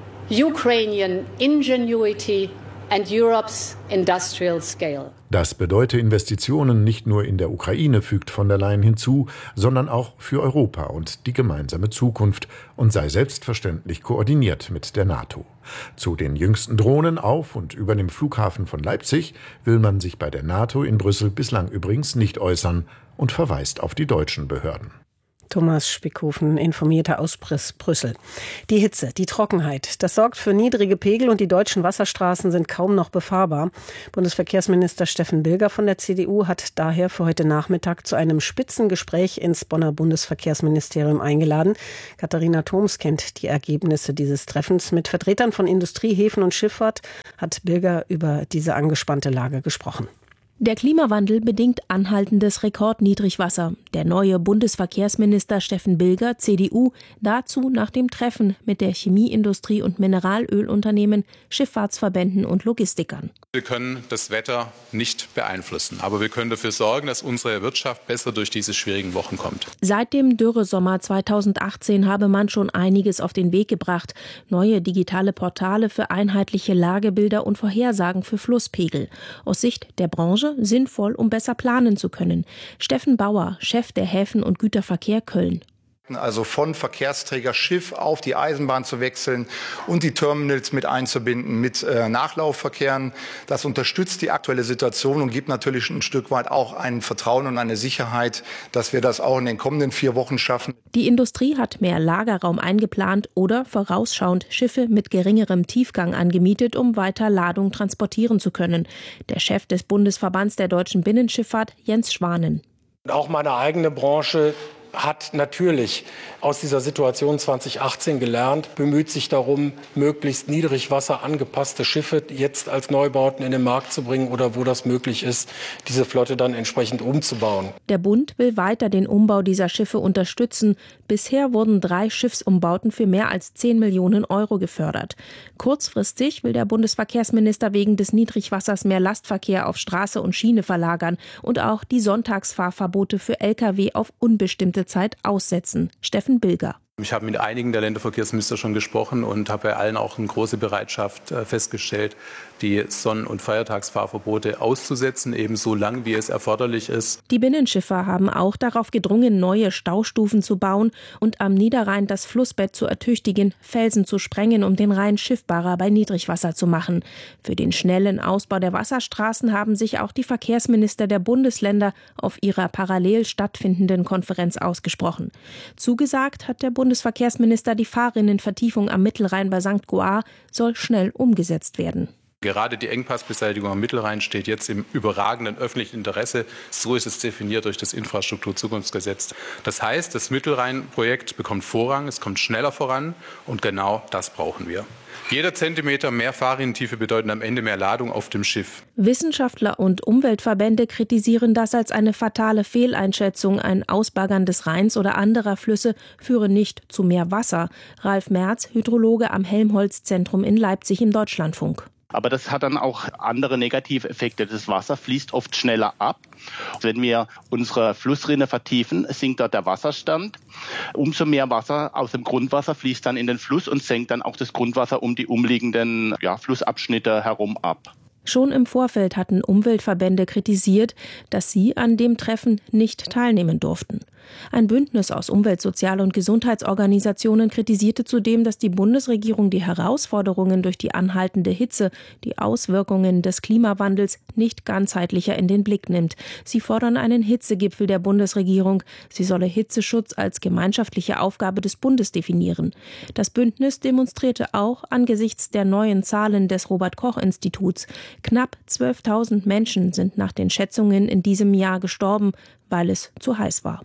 Ukrainian ingenuity and Europe's industrial scale. Das bedeute Investitionen nicht nur in der Ukraine, fügt von der Leyen hinzu, sondern auch für Europa und die gemeinsame Zukunft und sei selbstverständlich koordiniert mit der NATO. Zu den jüngsten Drohnen auf und über dem Flughafen von Leipzig will man sich bei der NATO in Brüssel bislang übrigens nicht äußern und verweist auf die deutschen Behörden. Thomas Spickhofen informierte aus Brüssel. Die Hitze, die Trockenheit, das sorgt für niedrige Pegel und die deutschen Wasserstraßen sind kaum noch befahrbar. Bundesverkehrsminister Steffen Bilger von der C D U hat daher für heute Nachmittag zu einem Spitzengespräch ins Bonner Bundesverkehrsministerium eingeladen. Katharina Thoms kennt die Ergebnisse dieses Treffens. Mit Vertretern von Industrie, Häfen und Schifffahrt hat Bilger über diese angespannte Lage gesprochen. Der Klimawandel bedingt anhaltendes Rekordniedrigwasser. Der neue Bundesverkehrsminister Steffen Bilger, C D U, dazu nach dem Treffen mit der Chemieindustrie und Mineralölunternehmen, Schifffahrtsverbänden und Logistikern. Wir können das Wetter nicht beeinflussen, aber wir können dafür sorgen, dass unsere Wirtschaft besser durch diese schwierigen Wochen kommt. Seit dem Dürresommer zweitausendachtzehn habe man schon einiges auf den Weg gebracht. Neue digitale Portale für einheitliche Lagebilder und Vorhersagen für Flusspegel. Aus Sicht der Branche sinnvoll, um besser planen zu können. Steffen Bauer, Chef der Häfen und Güterverkehr Köln. Also von Verkehrsträger Schiff auf die Eisenbahn zu wechseln und die Terminals mit einzubinden mit äh, Nachlaufverkehren. Das unterstützt die aktuelle Situation und gibt natürlich ein Stück weit auch ein Vertrauen und eine Sicherheit, dass wir das auch in den kommenden vier Wochen schaffen. Die Industrie hat mehr Lagerraum eingeplant oder vorausschauend Schiffe mit geringerem Tiefgang angemietet, um weiter Ladung transportieren zu können. Der Chef des Bundesverbands der deutschen Binnenschifffahrt, Jens Schwanen. Auch meine eigene Branche hat natürlich aus dieser Situation zweitausendachtzehn gelernt, bemüht sich darum, möglichst niedrigwasser angepasste Schiffe jetzt als Neubauten in den Markt zu bringen oder wo das möglich ist, diese Flotte dann entsprechend umzubauen. Der Bund will weiter den Umbau dieser Schiffe unterstützen. Bisher wurden drei Schiffsumbauten für mehr als zehn Millionen Euro gefördert. Kurzfristig will der Bundesverkehrsminister wegen des Niedrigwassers mehr Lastverkehr auf Straße und Schiene verlagern und auch die Sonntagsfahrverbote für L K W auf unbestimmte Zeit aussetzen. Steffen Bilger. Ich habe mit einigen der Länderverkehrsminister schon gesprochen und habe bei allen auch eine große Bereitschaft festgestellt, die Sonn- und Feiertagsfahrverbote auszusetzen, eben so lang, wie es erforderlich ist. Die Binnenschiffer haben auch darauf gedrungen, neue Staustufen zu bauen und am Niederrhein das Flussbett zu ertüchtigen, Felsen zu sprengen, um den Rhein schiffbarer bei Niedrigwasser zu machen. Für den schnellen Ausbau der Wasserstraßen haben sich auch die Verkehrsminister der Bundesländer auf ihrer parallel stattfindenden Konferenz ausgesprochen. Zugesagt hat der Bundesverkehrsminister, die Fahrrinnenvertiefung am Mittelrhein bei Sankt Goar soll schnell umgesetzt werden. Gerade die Engpassbeseitigung am Mittelrhein steht jetzt im überragenden öffentlichen Interesse. So ist es definiert durch das Infrastrukturzukunftsgesetz. Das heißt, das Mittelrhein-Projekt bekommt Vorrang, es kommt schneller voran und genau das brauchen wir. Jeder Zentimeter mehr Fahrrinnentiefe bedeutet am Ende mehr Ladung auf dem Schiff. Wissenschaftler und Umweltverbände kritisieren das als eine fatale Fehleinschätzung. Ein Ausbaggern des Rheins oder anderer Flüsse führe nicht zu mehr Wasser. Ralf Merz, Hydrologe am Helmholtz-Zentrum in Leipzig im Deutschlandfunk. Aber das hat dann auch andere negative Effekte. Das Wasser fließt oft schneller ab. Wenn wir unsere Flussrinne vertiefen, sinkt dort der Wasserstand. Umso mehr Wasser aus dem Grundwasser fließt dann in den Fluss und senkt dann auch das Grundwasser um die umliegenden ja, Flussabschnitte herum ab. Schon im Vorfeld hatten Umweltverbände kritisiert, dass sie an dem Treffen nicht teilnehmen durften. Ein Bündnis aus Umwelt-, Sozial- und Gesundheitsorganisationen kritisierte zudem, dass die Bundesregierung die Herausforderungen durch die anhaltende Hitze, die Auswirkungen des Klimawandels nicht ganzheitlicher in den Blick nimmt. Sie fordern einen Hitzegipfel der Bundesregierung. Sie solle Hitzeschutz als gemeinschaftliche Aufgabe des Bundes definieren. Das Bündnis demonstrierte auch angesichts der neuen Zahlen des Robert-Koch-Instituts. Knapp zwölftausend Menschen sind nach den Schätzungen in diesem Jahr gestorben, weil es zu heiß war.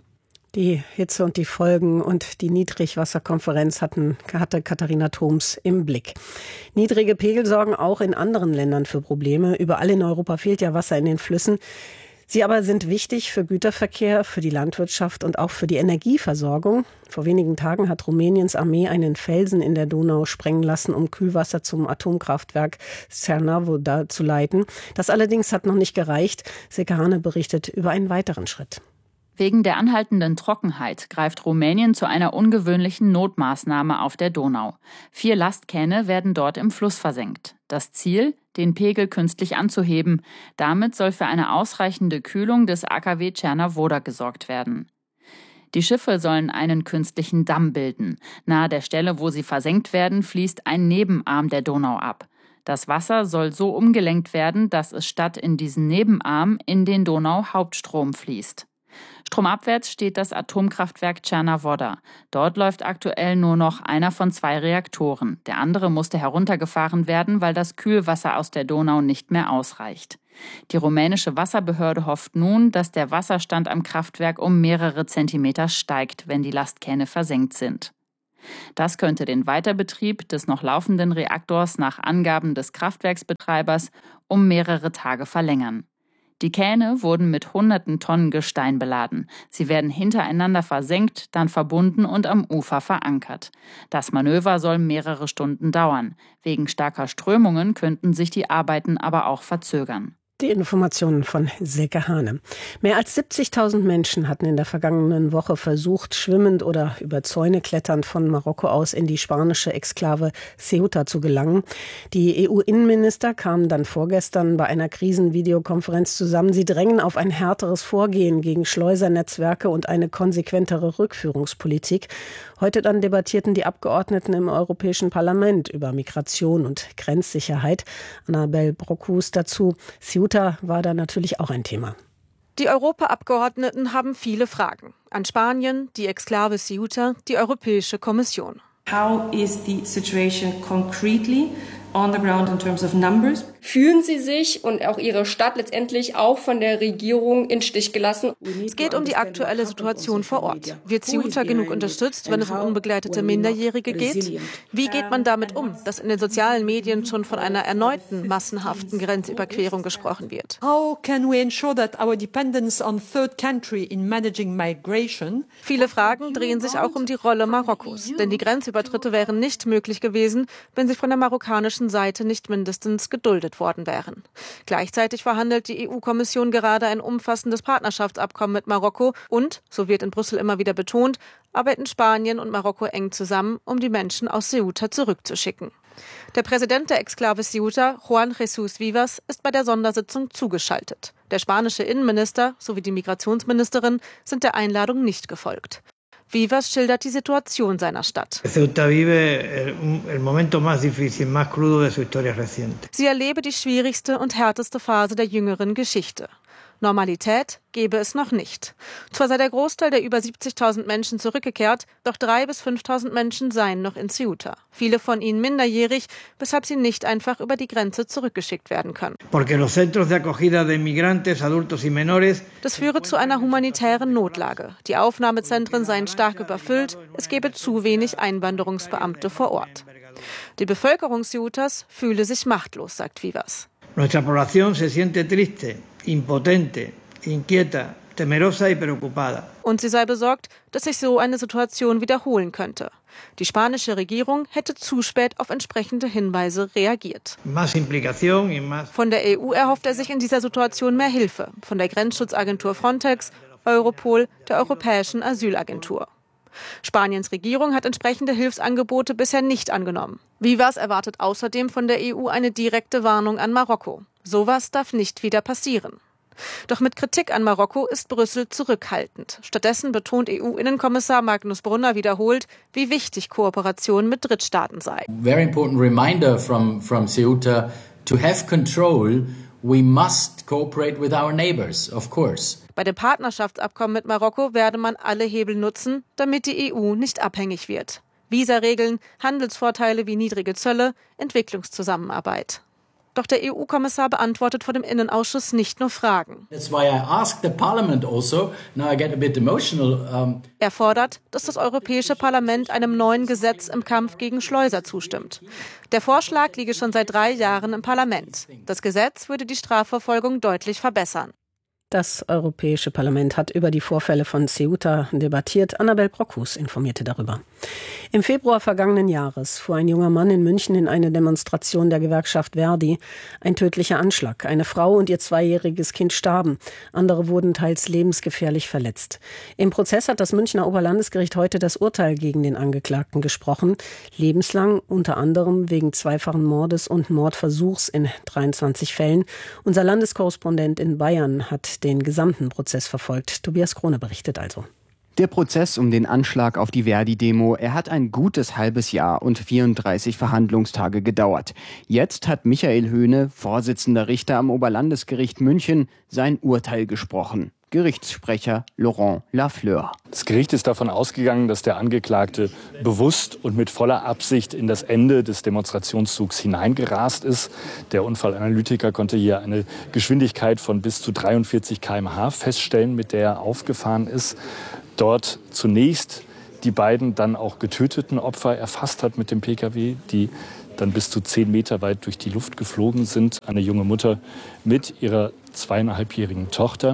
Die Hitze und die Folgen und die Niedrigwasserkonferenz hatten, hatte Katharina Thoms im Blick. Niedrige Pegel sorgen auch in anderen Ländern für Probleme. Überall in Europa fehlt ja Wasser in den Flüssen. Sie aber sind wichtig für Güterverkehr, für die Landwirtschaft und auch für die Energieversorgung. Vor wenigen Tagen hat Rumäniens Armee einen Felsen in der Donau sprengen lassen, um Kühlwasser zum Atomkraftwerk Cernavoda zu leiten. Das allerdings hat noch nicht gereicht. Silke Hane berichtet über einen weiteren Schritt. Wegen der anhaltenden Trockenheit greift Rumänien zu einer ungewöhnlichen Notmaßnahme auf der Donau. Vier Lastkähne werden dort im Fluss versenkt. Das Ziel? Den Pegel künstlich anzuheben. Damit soll für eine ausreichende Kühlung des A K W Cernavoda gesorgt werden. Die Schiffe sollen einen künstlichen Damm bilden. Nahe der Stelle, wo sie versenkt werden, fließt ein Nebenarm der Donau ab. Das Wasser soll so umgelenkt werden, dass es statt in diesen Nebenarm in den Donau-Hauptstrom fließt. Stromabwärts steht das Atomkraftwerk Cernavoda. Dort läuft aktuell nur noch einer von zwei Reaktoren. Der andere musste heruntergefahren werden, weil das Kühlwasser aus der Donau nicht mehr ausreicht. Die rumänische Wasserbehörde hofft nun, dass der Wasserstand am Kraftwerk um mehrere Zentimeter steigt, wenn die Lastkähne versenkt sind. Das könnte den Weiterbetrieb des noch laufenden Reaktors nach Angaben des Kraftwerksbetreibers um mehrere Tage verlängern. Die Kähne wurden mit hunderten Tonnen Gestein beladen. Sie werden hintereinander versenkt, dann verbunden und am Ufer verankert. Das Manöver soll mehrere Stunden dauern. Wegen starker Strömungen könnten sich die Arbeiten aber auch verzögern. Die Informationen von Silke Hane. Mehr als siebzigtausend Menschen hatten in der vergangenen Woche versucht, schwimmend oder über Zäune kletternd von Marokko aus in die spanische Exklave Ceuta zu gelangen. Die E U-Innenminister kamen dann vorgestern bei einer Krisenvideokonferenz zusammen. Sie drängen auf ein härteres Vorgehen gegen Schleusernetzwerke und eine konsequentere Rückführungspolitik. Heute dann debattierten die Abgeordneten im Europäischen Parlament über Migration und Grenzsicherheit. Annabel Brockhus dazu. Ceuta war da natürlich auch ein Thema. Die Europaabgeordneten haben viele Fragen an Spanien, die Exklave Ceuta, die Europäische Kommission. How is the situation concretely on the ground in terms of numbers? Fühlen Sie sich und auch Ihre Stadt letztendlich auch von der Regierung in Stich gelassen? Es geht um die aktuelle Situation vor Ort. Wird Ceuta genug unterstützt, wenn es um unbegleitete Minderjährige geht? Wie geht man damit um, dass in den sozialen Medien schon von einer erneuten massenhaften Grenzüberquerung gesprochen wird? How can we ensure that our dependence on third country in managing migration? Viele Fragen drehen sich auch um die Rolle Marokkos, denn die Grenzübertritte wären nicht möglich gewesen, wenn sie von der marokkanischen Seite nicht mindestens geduldet worden wären. Gleichzeitig verhandelt die E U-Kommission gerade ein umfassendes Partnerschaftsabkommen mit Marokko und, so wird in Brüssel immer wieder betont, arbeiten Spanien und Marokko eng zusammen, um die Menschen aus Ceuta zurückzuschicken. Der Präsident der Exklave Ceuta, Juan Jesús Vivas, ist bei der Sondersitzung zugeschaltet. Der spanische Innenminister sowie die Migrationsministerin sind der Einladung nicht gefolgt. Vivas schildert die Situation seiner Stadt. Ceuta vive el momento más difícil, más crudo de su historia reciente. Sie erlebe die schwierigste und härteste Phase der jüngeren Geschichte. Normalität gebe es noch nicht. Zwar sei der Großteil der über siebzigtausend Menschen zurückgekehrt, doch dreitausend bis fünftausend Menschen seien noch in Ceuta. Viele von ihnen minderjährig, weshalb sie nicht einfach über die Grenze zurückgeschickt werden können. Porque los centros de acogida de migrantes, adultos y menores. Das führe zu einer humanitären Notlage. Die Aufnahmezentren seien stark überfüllt, es gebe zu wenig Einwanderungsbeamte vor Ort. Die Bevölkerung Ceutas fühle sich machtlos, sagt Vivas. Nuestra población se siente triste, impotente, inquieta, temerosa y preocupada. Und sie sei besorgt, dass sich so eine Situation wiederholen könnte. Die spanische Regierung hätte zu spät auf entsprechende Hinweise reagiert. Más implicación y más. Von der E U erhofft er sich in dieser Situation mehr Hilfe. Von der Grenzschutzagentur Frontex, Europol, der Europäischen Asylagentur. Spaniens Regierung hat entsprechende Hilfsangebote bisher nicht angenommen. Vivas erwartet außerdem von der E U eine direkte Warnung an Marokko. Sowas darf nicht wieder passieren. Doch mit Kritik an Marokko ist Brüssel zurückhaltend. Stattdessen betont E U-Innenkommissar Magnus Brunner wiederholt, wie wichtig Kooperation mit Drittstaaten sei. Very important reminder from from Ceuta to have control. We must cooperate with our neighbors, of course. Bei dem Partnerschaftsabkommen mit Marokko werde man alle Hebel nutzen, damit die E U nicht abhängig wird. Visaregeln, Handelsvorteile wie niedrige Zölle, Entwicklungszusammenarbeit. Doch der E U-Kommissar beantwortet vor dem Innenausschuss nicht nur Fragen. That's why I asked the Parliament also. Now I get a bit emotional. Um Er fordert, dass das Europäische Parlament einem neuen Gesetz im Kampf gegen Schleuser zustimmt. Der Vorschlag liege schon seit drei Jahren im Parlament. Das Gesetz würde die Strafverfolgung deutlich verbessern. Das Europäische Parlament hat über die Vorfälle von Ceuta debattiert. Annabel Brockhus informierte darüber. Im Februar vergangenen Jahres fuhr ein junger Mann in München in eine Demonstration der Gewerkschaft Verdi. Ein tödlicher Anschlag. Eine Frau und ihr zweijähriges Kind starben. Andere wurden teils lebensgefährlich verletzt. Im Prozess hat das Münchner Oberlandesgericht heute das Urteil gegen den Angeklagten gesprochen. Lebenslang, unter anderem wegen zweifachen Mordes und Mordversuchs in dreiundzwanzig Fällen. Unser Landeskorrespondent in Bayern hat den gesamten Prozess verfolgt. Tobias Krone berichtet also. Der Prozess um den Anschlag auf die Verdi-Demo, er hat ein gutes halbes Jahr und vierunddreißig Verhandlungstage gedauert. Jetzt hat Michael Höhne, Vorsitzender Richter am Oberlandesgericht München, sein Urteil gesprochen. Gerichtssprecher Laurent Lafleur. Das Gericht ist davon ausgegangen, dass der Angeklagte bewusst und mit voller Absicht in das Ende des Demonstrationszugs hineingerast ist. Der Unfallanalytiker konnte hier eine Geschwindigkeit von bis zu dreiundvierzig Kilometer pro Stunde feststellen, mit der er aufgefahren ist. Dort zunächst die beiden dann auch getöteten Opfer erfasst hat mit dem Pkw, die dann bis zu zehn Meter weit durch die Luft geflogen sind. Eine junge Mutter mit ihrer zweieinhalbjährigen Tochter.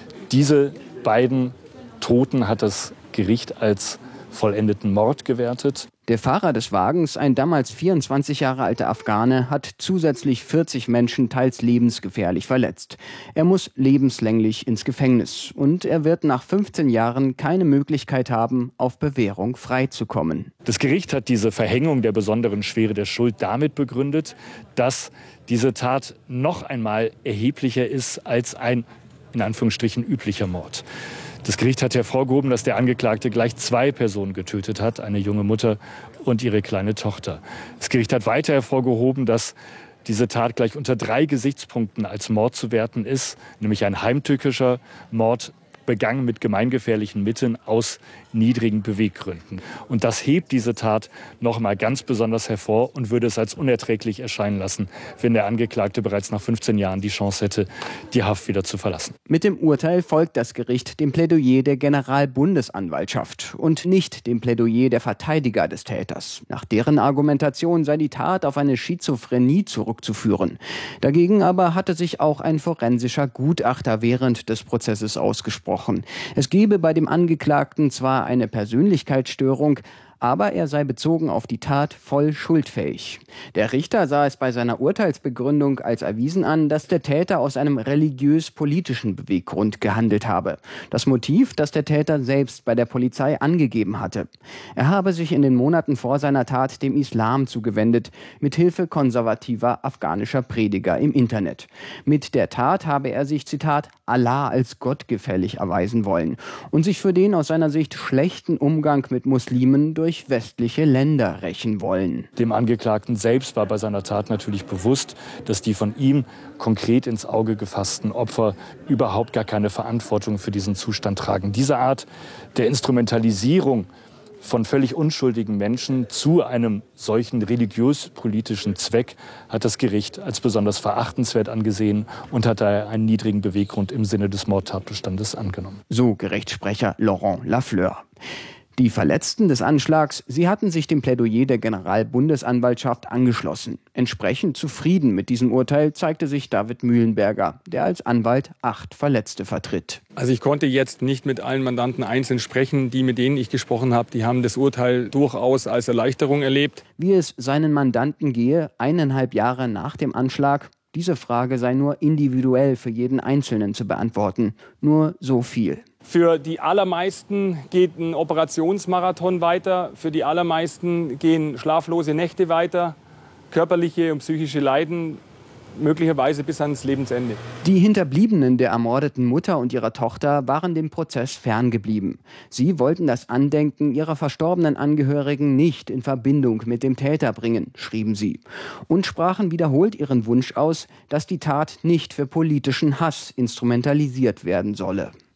Diese beiden Toten hat das Gericht als vollendeten Mord gewertet. Der Fahrer des Wagens, ein damals vierundzwanzig Jahre alter Afghane, hat zusätzlich vierzig Menschen teils lebensgefährlich verletzt. Er muss lebenslänglich ins Gefängnis und er wird nach fünfzehn Jahren keine Möglichkeit haben, auf Bewährung freizukommen. Das Gericht hat diese Verhängung der besonderen Schwere der Schuld damit begründet, dass diese Tat noch einmal erheblicher ist als ein in Anführungsstrichen üblicher Mord. Das Gericht hat hervorgehoben, dass der Angeklagte gleich zwei Personen getötet hat, eine junge Mutter und ihre kleine Tochter. Das Gericht hat weiter hervorgehoben, dass diese Tat gleich unter drei Gesichtspunkten als Mord zu werten ist, nämlich ein heimtückischer Mord, begangen mit gemeingefährlichen Mitteln aus niedrigen Beweggründen. Und das hebt diese Tat noch mal ganz besonders hervor und würde es als unerträglich erscheinen lassen, wenn der Angeklagte bereits nach fünfzehn Jahren die Chance hätte, die Haft wieder zu verlassen. Mit dem Urteil folgt das Gericht dem Plädoyer der Generalbundesanwaltschaft und nicht dem Plädoyer der Verteidiger des Täters. Nach deren Argumentation sei die Tat auf eine Schizophrenie zurückzuführen. Dagegen aber hatte sich auch ein forensischer Gutachter während des Prozesses ausgesprochen. Es gebe bei dem Angeklagten zwar eine Persönlichkeitsstörung, aber er sei bezogen auf die Tat voll schuldfähig. Der Richter sah es bei seiner Urteilsbegründung als erwiesen an, dass der Täter aus einem religiös-politischen Beweggrund gehandelt habe. Das Motiv, das der Täter selbst bei der Polizei angegeben hatte. Er habe sich in den Monaten vor seiner Tat dem Islam zugewendet, mit Hilfe konservativer afghanischer Prediger im Internet. Mit der Tat habe er sich, Zitat, Allah als Gott gefällig erweisen wollen und sich für den aus seiner Sicht schlechten Umgang mit Muslimen durch westliche Länder rächen wollen. Dem Angeklagten selbst war bei seiner Tat natürlich bewusst, dass die von ihm konkret ins Auge gefassten Opfer überhaupt gar keine Verantwortung für diesen Zustand tragen. Diese Art der Instrumentalisierung von völlig unschuldigen Menschen zu einem solchen religiös-politischen Zweck hat das Gericht als besonders verachtenswert angesehen und hat daher einen niedrigen Beweggrund im Sinne des Mordtatbestandes angenommen. So Gerichtssprecher Laurent Lafleur. Die Verletzten des Anschlags, sie hatten sich dem Plädoyer der Generalbundesanwaltschaft angeschlossen. Entsprechend zufrieden mit diesem Urteil zeigte sich David Mühlenberger, der als Anwalt acht Verletzte vertritt. Also ich konnte jetzt nicht mit allen Mandanten einzeln sprechen. Die, mit denen ich gesprochen habe, die haben das Urteil durchaus als Erleichterung erlebt. Wie es seinen Mandanten gehe, eineinhalb Jahre nach dem Anschlag, diese Frage sei nur individuell für jeden Einzelnen zu beantworten. Nur so viel. Für die allermeisten geht ein Operationsmarathon weiter. Für die allermeisten gehen schlaflose Nächte weiter. Körperliche und psychische Leiden möglicherweise bis ans Lebensende. Die Hinterbliebenen der ermordeten Mutter und ihrer Tochter waren dem Prozess ferngeblieben. Sie wollten das Andenken ihrer verstorbenen Angehörigen nicht in Verbindung mit dem Täter bringen, schrieben sie. Und sprachen wiederholt ihren Wunsch aus, dass die Tat nicht für politischen Hass instrumentalisiert werden solle.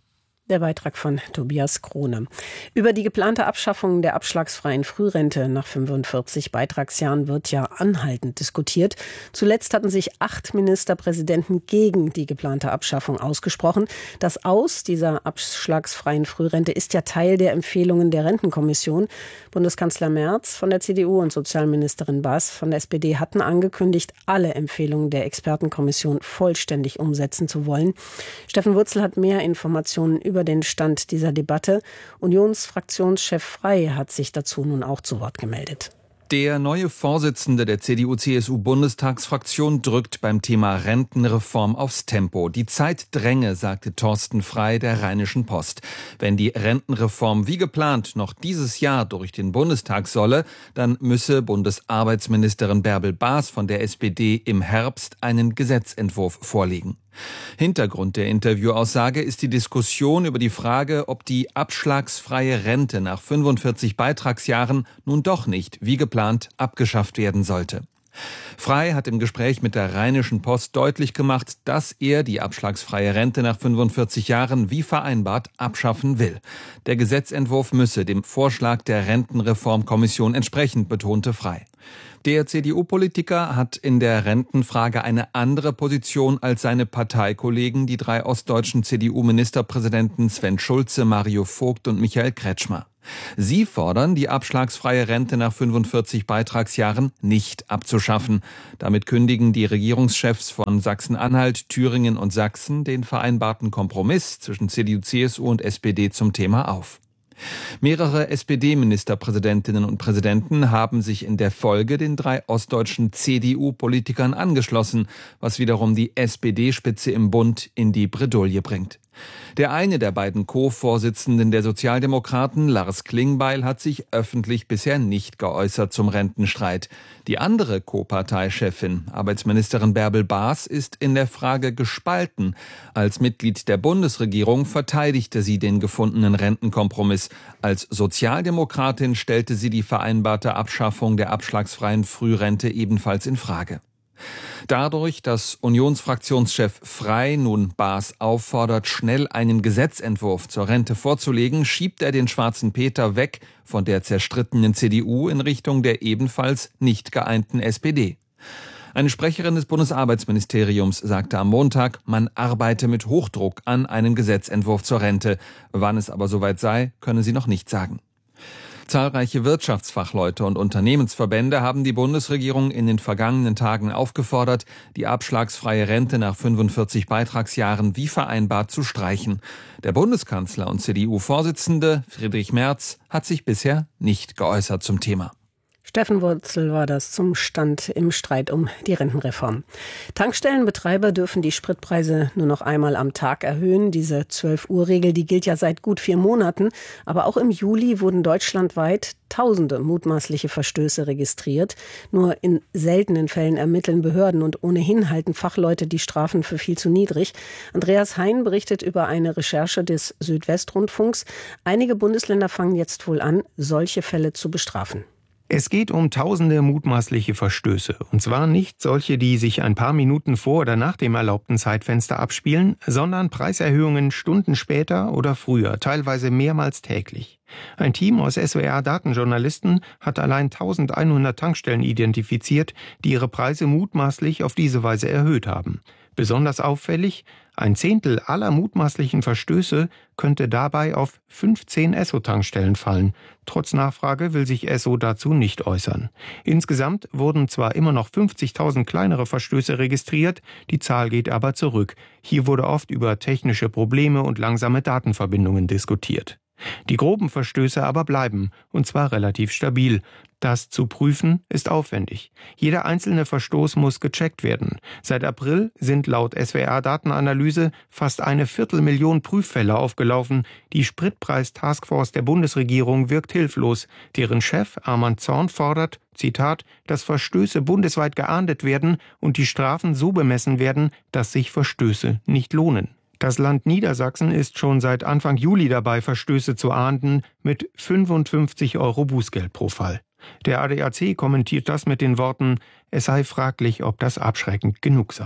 Der Beitrag von Tobias Krone. Über die geplante Abschaffung der abschlagsfreien Frührente nach fünfundvierzig Beitragsjahren wird ja anhaltend diskutiert. Zuletzt hatten sich acht Ministerpräsidenten gegen die geplante Abschaffung ausgesprochen. Das Aus dieser abschlagsfreien Frührente ist ja Teil der Empfehlungen der Rentenkommission. Bundeskanzler Merz von der C D U und Sozialministerin Baas von der S P D hatten angekündigt, alle Empfehlungen der Expertenkommission vollständig umsetzen zu wollen. Steffen Wurzel hat mehr Informationen über über den Stand dieser Debatte. Unionsfraktionschef Frey hat sich dazu nun auch zu Wort gemeldet. Der neue Vorsitzende der C D U C S U-Bundestagsfraktion drückt beim Thema Rentenreform aufs Tempo. Die Zeit dränge, sagte Thorsten Frey der Rheinischen Post. Wenn die Rentenreform wie geplant noch dieses Jahr durch den Bundestag solle, dann müsse Bundesarbeitsministerin Bärbel Baas von der S P D im Herbst einen Gesetzentwurf vorlegen. Hintergrund der Interviewaussage ist die Diskussion über die Frage, ob die abschlagsfreie Rente nach fünfundvierzig Beitragsjahren nun doch nicht, wie geplant, abgeschafft werden sollte. Frey hat im Gespräch mit der Rheinischen Post deutlich gemacht, dass er die abschlagsfreie Rente nach fünfundvierzig Jahren wie vereinbart abschaffen will. Der Gesetzentwurf müsse dem Vorschlag der Rentenreformkommission entsprechen, betonte Frey. Der C D U-Politiker hat in der Rentenfrage eine andere Position als seine Parteikollegen, die drei ostdeutschen C D U-Ministerpräsidenten Sven Schulze, Mario Vogt und Michael Kretschmer. Sie fordern, die abschlagsfreie Rente nach fünfundvierzig Beitragsjahren nicht abzuschaffen. Damit kündigen die Regierungschefs von Sachsen-Anhalt, Thüringen und Sachsen den vereinbarten Kompromiss zwischen C D U, C S U und S P D zum Thema auf. Mehrere S P D-Ministerpräsidentinnen und Präsidenten haben sich in der Folge den drei ostdeutschen C D U-Politikern angeschlossen, was wiederum die S P D-Spitze im Bund in die Bredouille bringt. Der eine der beiden Co-Vorsitzenden der Sozialdemokraten, Lars Klingbeil, hat sich öffentlich bisher nicht geäußert zum Rentenstreit. Die andere Co-Parteichefin, Arbeitsministerin Bärbel Baas, ist in der Frage gespalten. Als Mitglied der Bundesregierung verteidigte sie den gefundenen Rentenkompromiss. Als Sozialdemokratin stellte sie die vereinbarte Abschaffung der abschlagsfreien Frührente ebenfalls in Frage. Dadurch, dass Unionsfraktionschef Frey nun Baas auffordert, schnell einen Gesetzentwurf zur Rente vorzulegen, schiebt er den schwarzen Peter weg von der zerstrittenen C D U in Richtung der ebenfalls nicht geeinten S P D. Eine Sprecherin des Bundesarbeitsministeriums sagte am Montag, man arbeite mit Hochdruck an einem Gesetzentwurf zur Rente. Wann es aber soweit sei, könne sie noch nicht sagen. Zahlreiche Wirtschaftsfachleute und Unternehmensverbände haben die Bundesregierung in den vergangenen Tagen aufgefordert, die abschlagsfreie Rente nach fünfundvierzig Beitragsjahren wie vereinbart zu streichen. Der Bundeskanzler und C D U-Vorsitzende Friedrich Merz hat sich bisher nicht geäußert zum Thema. Steffen Wurzel war das zum Stand im Streit um die Rentenreform. Tankstellenbetreiber dürfen die Spritpreise nur noch einmal am Tag erhöhen. Diese zwölf-Uhr-Regel, die gilt ja seit gut vier Monaten. Aber auch im Juli wurden deutschlandweit tausende mutmaßliche Verstöße registriert. Nur in seltenen Fällen ermitteln Behörden und ohnehin halten Fachleute die Strafen für viel zu niedrig. Andreas Hein berichtet über eine Recherche des Südwestrundfunks. Einige Bundesländer fangen jetzt wohl an, solche Fälle zu bestrafen. Es geht um tausende mutmaßliche Verstöße. Und zwar nicht solche, die sich ein paar Minuten vor oder nach dem erlaubten Zeitfenster abspielen, sondern Preiserhöhungen Stunden später oder früher, teilweise mehrmals täglich. Ein Team aus S W R-Datenjournalisten hat allein eintausendeinhundert Tankstellen identifiziert, die ihre Preise mutmaßlich auf diese Weise erhöht haben. Besonders auffällig, ein Zehntel aller mutmaßlichen Verstöße könnte dabei auf fünfzehn Esso-Tankstellen fallen. Trotz Nachfrage will sich Esso dazu nicht äußern. Insgesamt wurden zwar immer noch fünfzigtausend kleinere Verstöße registriert, die Zahl geht aber zurück. Hier wurde oft über technische Probleme und langsame Datenverbindungen diskutiert. Die groben Verstöße aber bleiben, und zwar relativ stabil. Das zu prüfen ist aufwendig. Jeder einzelne Verstoß muss gecheckt werden. Seit April sind laut S W R-Datenanalyse fast eine Viertelmillion Prüffälle aufgelaufen. Die Spritpreis-Taskforce der Bundesregierung wirkt hilflos. Deren Chef Arman Zorn fordert, Zitat, dass Verstöße bundesweit geahndet werden und die Strafen so bemessen werden, dass sich Verstöße nicht lohnen. Das Land Niedersachsen ist schon seit Anfang Juli dabei, Verstöße zu ahnden, mit fünfundfünfzig Euro Bußgeld pro Fall. Der A D A C kommentiert das mit den Worten, es sei fraglich, ob das abschreckend genug sei.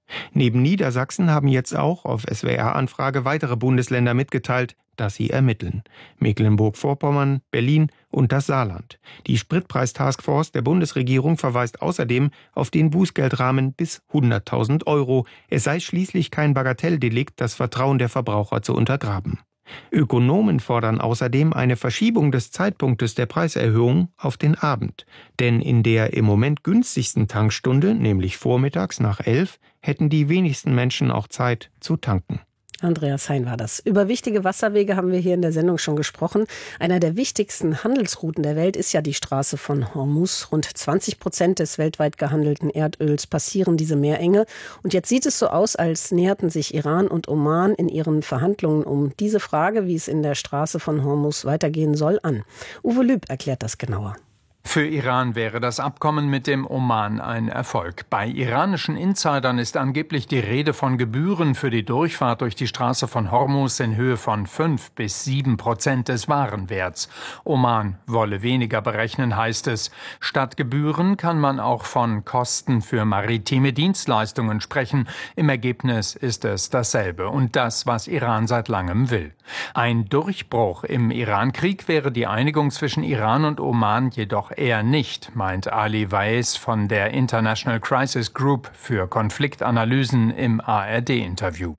Neben Niedersachsen haben jetzt auch auf S W R-Anfrage weitere Bundesländer mitgeteilt, dass sie ermitteln. Mecklenburg-Vorpommern, Berlin und das Saarland. Die Spritpreistaskforce der Bundesregierung verweist außerdem auf den Bußgeldrahmen bis hunderttausend Euro. Es sei schließlich kein Bagatelldelikt, das Vertrauen der Verbraucher zu untergraben. Ökonomen fordern außerdem eine Verschiebung des Zeitpunktes der Preiserhöhung auf den Abend. Denn in der im Moment günstigsten Tankstunde, nämlich vormittags nach elf, hätten die wenigsten Menschen auch Zeit zu tanken. Andreas Hein war das. Über wichtige Wasserwege haben wir hier in der Sendung schon gesprochen. Einer der wichtigsten Handelsrouten der Welt ist ja die Straße von Hormuz. Rund zwanzig Prozent des weltweit gehandelten Erdöls passieren diese Meerenge. Und jetzt sieht es so aus, als näherten sich Iran und Oman in ihren Verhandlungen um diese Frage, wie es in der Straße von Hormuz weitergehen soll, an. Uwe Lüb erklärt das genauer. Für Iran wäre das Abkommen mit dem Oman ein Erfolg. Bei iranischen Insidern ist angeblich die Rede von Gebühren für die Durchfahrt durch die Straße von Hormuz in Höhe von fünf bis sieben Prozent des Warenwerts. Oman wolle weniger berechnen, heißt es. Statt Gebühren kann man auch von Kosten für maritime Dienstleistungen sprechen. Im Ergebnis ist es dasselbe und das, was Iran seit langem will. Ein Durchbruch im Iran-Krieg wäre die Einigung zwischen Iran und Oman jedoch eher nicht, meint Ali Weiss von der International Crisis Group für Konfliktanalysen im A R D-Interview.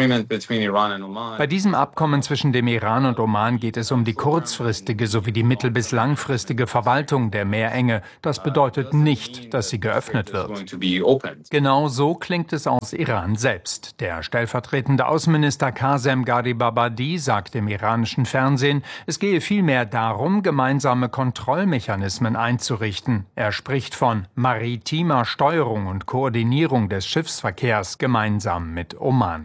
Bei diesem Abkommen zwischen dem Iran und Oman geht es um die kurzfristige sowie die mittel- bis langfristige Verwaltung der Meerenge. Das bedeutet nicht, dass sie geöffnet wird. Genau so klingt es aus Iran selbst. Der stellvertretende Außenminister Qasem Gharibabadi sagt im iranischen Fernsehen, es gehe vielmehr darum, gemeinsame Kontrollmechanismen einzurichten. Er spricht von maritimer Steuerung und Koordinierung des Schiffsverkehrs gemeinsam mit Oman.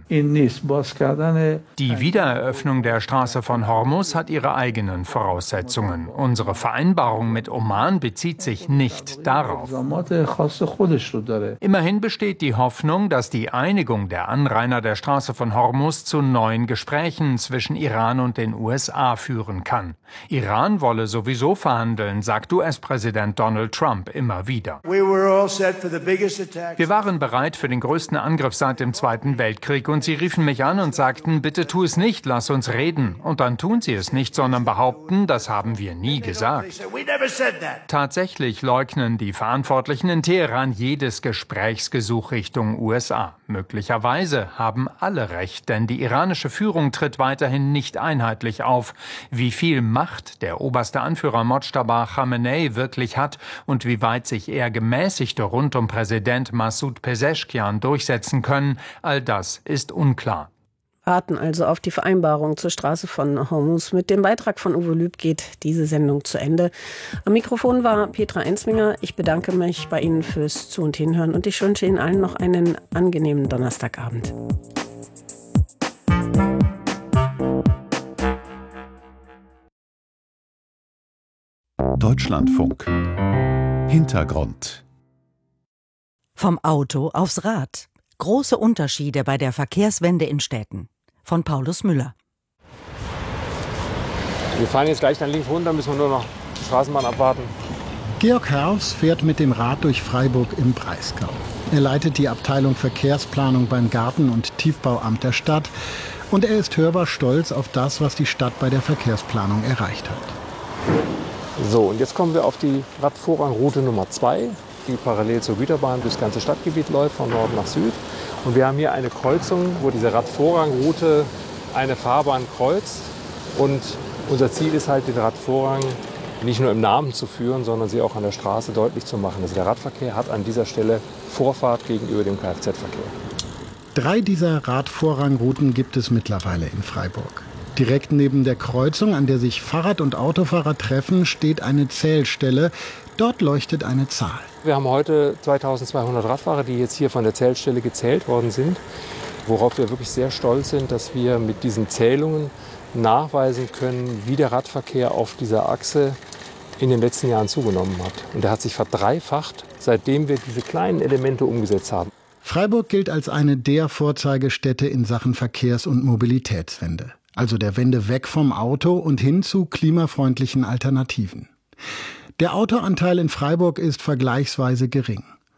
Die Wiedereröffnung der Straße von Hormuz hat ihre eigenen Voraussetzungen. Unsere Vereinbarung mit Oman bezieht sich nicht darauf. Immerhin besteht die Hoffnung, dass die Einigung der Anrainer der Straße von Hormuz zu neuen Gesprächen zwischen Iran und den U S A führen kann. Iran wolle sowieso verhandeln, sagt U S-Präsident Donald Trump immer wieder. Wir waren bereit für den größten Angriff seit dem Zweiten Weltkrieg und sie riefen mich an und sagten, bitte tu es nicht, lass uns reden. Und dann tun sie es nicht, sondern behaupten, das haben wir nie gesagt. Tatsächlich leugnen die Verantwortlichen in Teheran jedes Gesprächsgesuch Richtung U S A. Möglicherweise haben alle recht, denn die iranische Führung tritt weiterhin nicht einheitlich auf. Wie viel Macht der oberste Anführer Mojtaba Khamenei wirklich hat und wie weit sich eher Gemäßigte rund um Präsident Massoud Pezeshkian durchsetzen können, all das ist unklar. Warten also auf die Vereinbarung zur Straße von Hormuz. Mit dem Beitrag von Uwe Lüb geht diese Sendung zu Ende. Am Mikrofon war Petra Ensminger. Ich bedanke mich bei Ihnen fürs Zu- und Hinhören und ich wünsche Ihnen allen noch einen angenehmen Donnerstagabend. Deutschlandfunk. Hintergrund. Vom Auto aufs Rad. Große Unterschiede bei der Verkehrswende in Städten. Von Paulus Müller. Wir fahren jetzt gleich dann links runter, müssen wir nur noch die Straßenbahn abwarten. Georg Herfs fährt mit dem Rad durch Freiburg im Breisgau. Er leitet die Abteilung Verkehrsplanung beim Garten- und Tiefbauamt der Stadt. Und er ist hörbar stolz auf das, was die Stadt bei der Verkehrsplanung erreicht hat. So, und jetzt kommen wir auf die Radvorrangroute Nummer zwei, die parallel zur Güterbahn durchs ganze Stadtgebiet läuft, von Norden nach Süd. Und wir haben hier eine Kreuzung, wo diese Radvorrangroute eine Fahrbahn kreuzt. Und unser Ziel ist halt, den Radvorrang nicht nur im Namen zu führen, sondern sie auch an der Straße deutlich zu machen. Also der Radverkehr hat an dieser Stelle Vorfahrt gegenüber dem Kfz-Verkehr. Drei dieser Radvorrangrouten gibt es mittlerweile in Freiburg. Direkt neben der Kreuzung, an der sich Fahrrad- und Autofahrer treffen, steht eine Zählstelle. Dort leuchtet eine Zahl. Wir haben heute zweitausendzweihundert Radfahrer, die jetzt hier von der Zählstelle gezählt worden sind. Worauf wir wirklich sehr stolz sind, dass wir mit diesen Zählungen nachweisen können, wie der Radverkehr auf dieser Achse in den letzten Jahren zugenommen hat. Und der hat sich verdreifacht, seitdem wir diese kleinen Elemente umgesetzt haben. Freiburg gilt als eine der Vorzeigestädte in Sachen Verkehrs- und Mobilitätswende. Also der Wende weg vom Auto und hin zu klimafreundlichen Alternativen. Der Autoanteil in Freiburg ist vergleichsweise gering.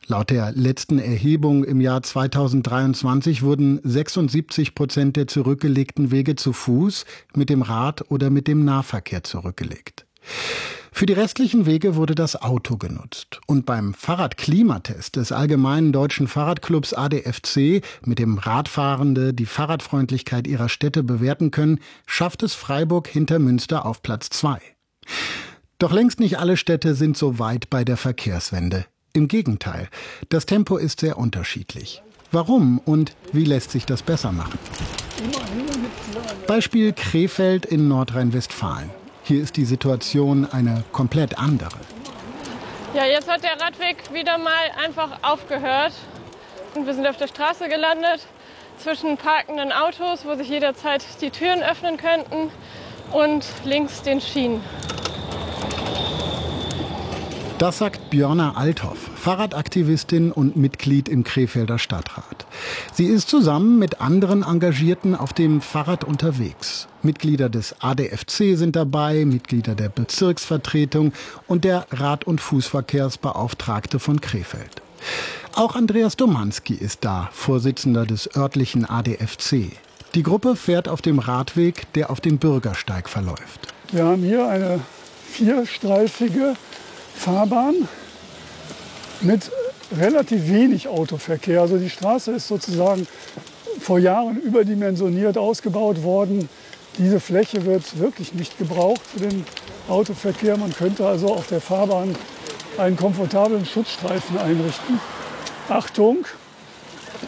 Laut der letzten Erhebung im Jahr zweitausenddreiundzwanzig wurden sechsundsiebzig Prozent der zurückgelegten Wege zu Fuß, mit dem Rad oder mit dem Nahverkehr zurückgelegt. Für die restlichen Wege wurde das Auto genutzt. Und beim Fahrradklimatest des Allgemeinen Deutschen Fahrradclubs A D F C, mit dem Radfahrende die Fahrradfreundlichkeit ihrer Städte bewerten können, schafft es Freiburg hinter Münster auf Platz zwei. Doch längst nicht alle Städte sind so weit bei der Verkehrswende. Im Gegenteil, das Tempo ist sehr unterschiedlich. Warum und wie lässt sich das besser machen? Beispiel Krefeld in Nordrhein-Westfalen. Hier ist die Situation eine komplett andere. Ja, jetzt hat der Radweg wieder mal einfach aufgehört. Und wir sind auf der Straße gelandet, zwischen parkenden Autos, wo sich jederzeit die Türen öffnen könnten, und links den Schienen. Das sagt Björna Althoff, Fahrradaktivistin und Mitglied im Krefelder Stadtrat. Sie ist zusammen mit anderen Engagierten auf dem Fahrrad unterwegs. Mitglieder des A D F C sind dabei, Mitglieder der Bezirksvertretung und der Rad- und Fußverkehrsbeauftragte von Krefeld. Auch Andreas Domanski ist da, Vorsitzender des örtlichen A D F C. Die Gruppe fährt auf dem Radweg, der auf den Bürgersteig verläuft. Wir haben hier eine vierstreifige Fahrbahn mit relativ wenig Autoverkehr. Also die Straße ist sozusagen vor Jahren überdimensioniert ausgebaut worden. Diese Fläche wird wirklich nicht gebraucht für den Autoverkehr. Man könnte also auf der Fahrbahn einen komfortablen Schutzstreifen einrichten. Achtung,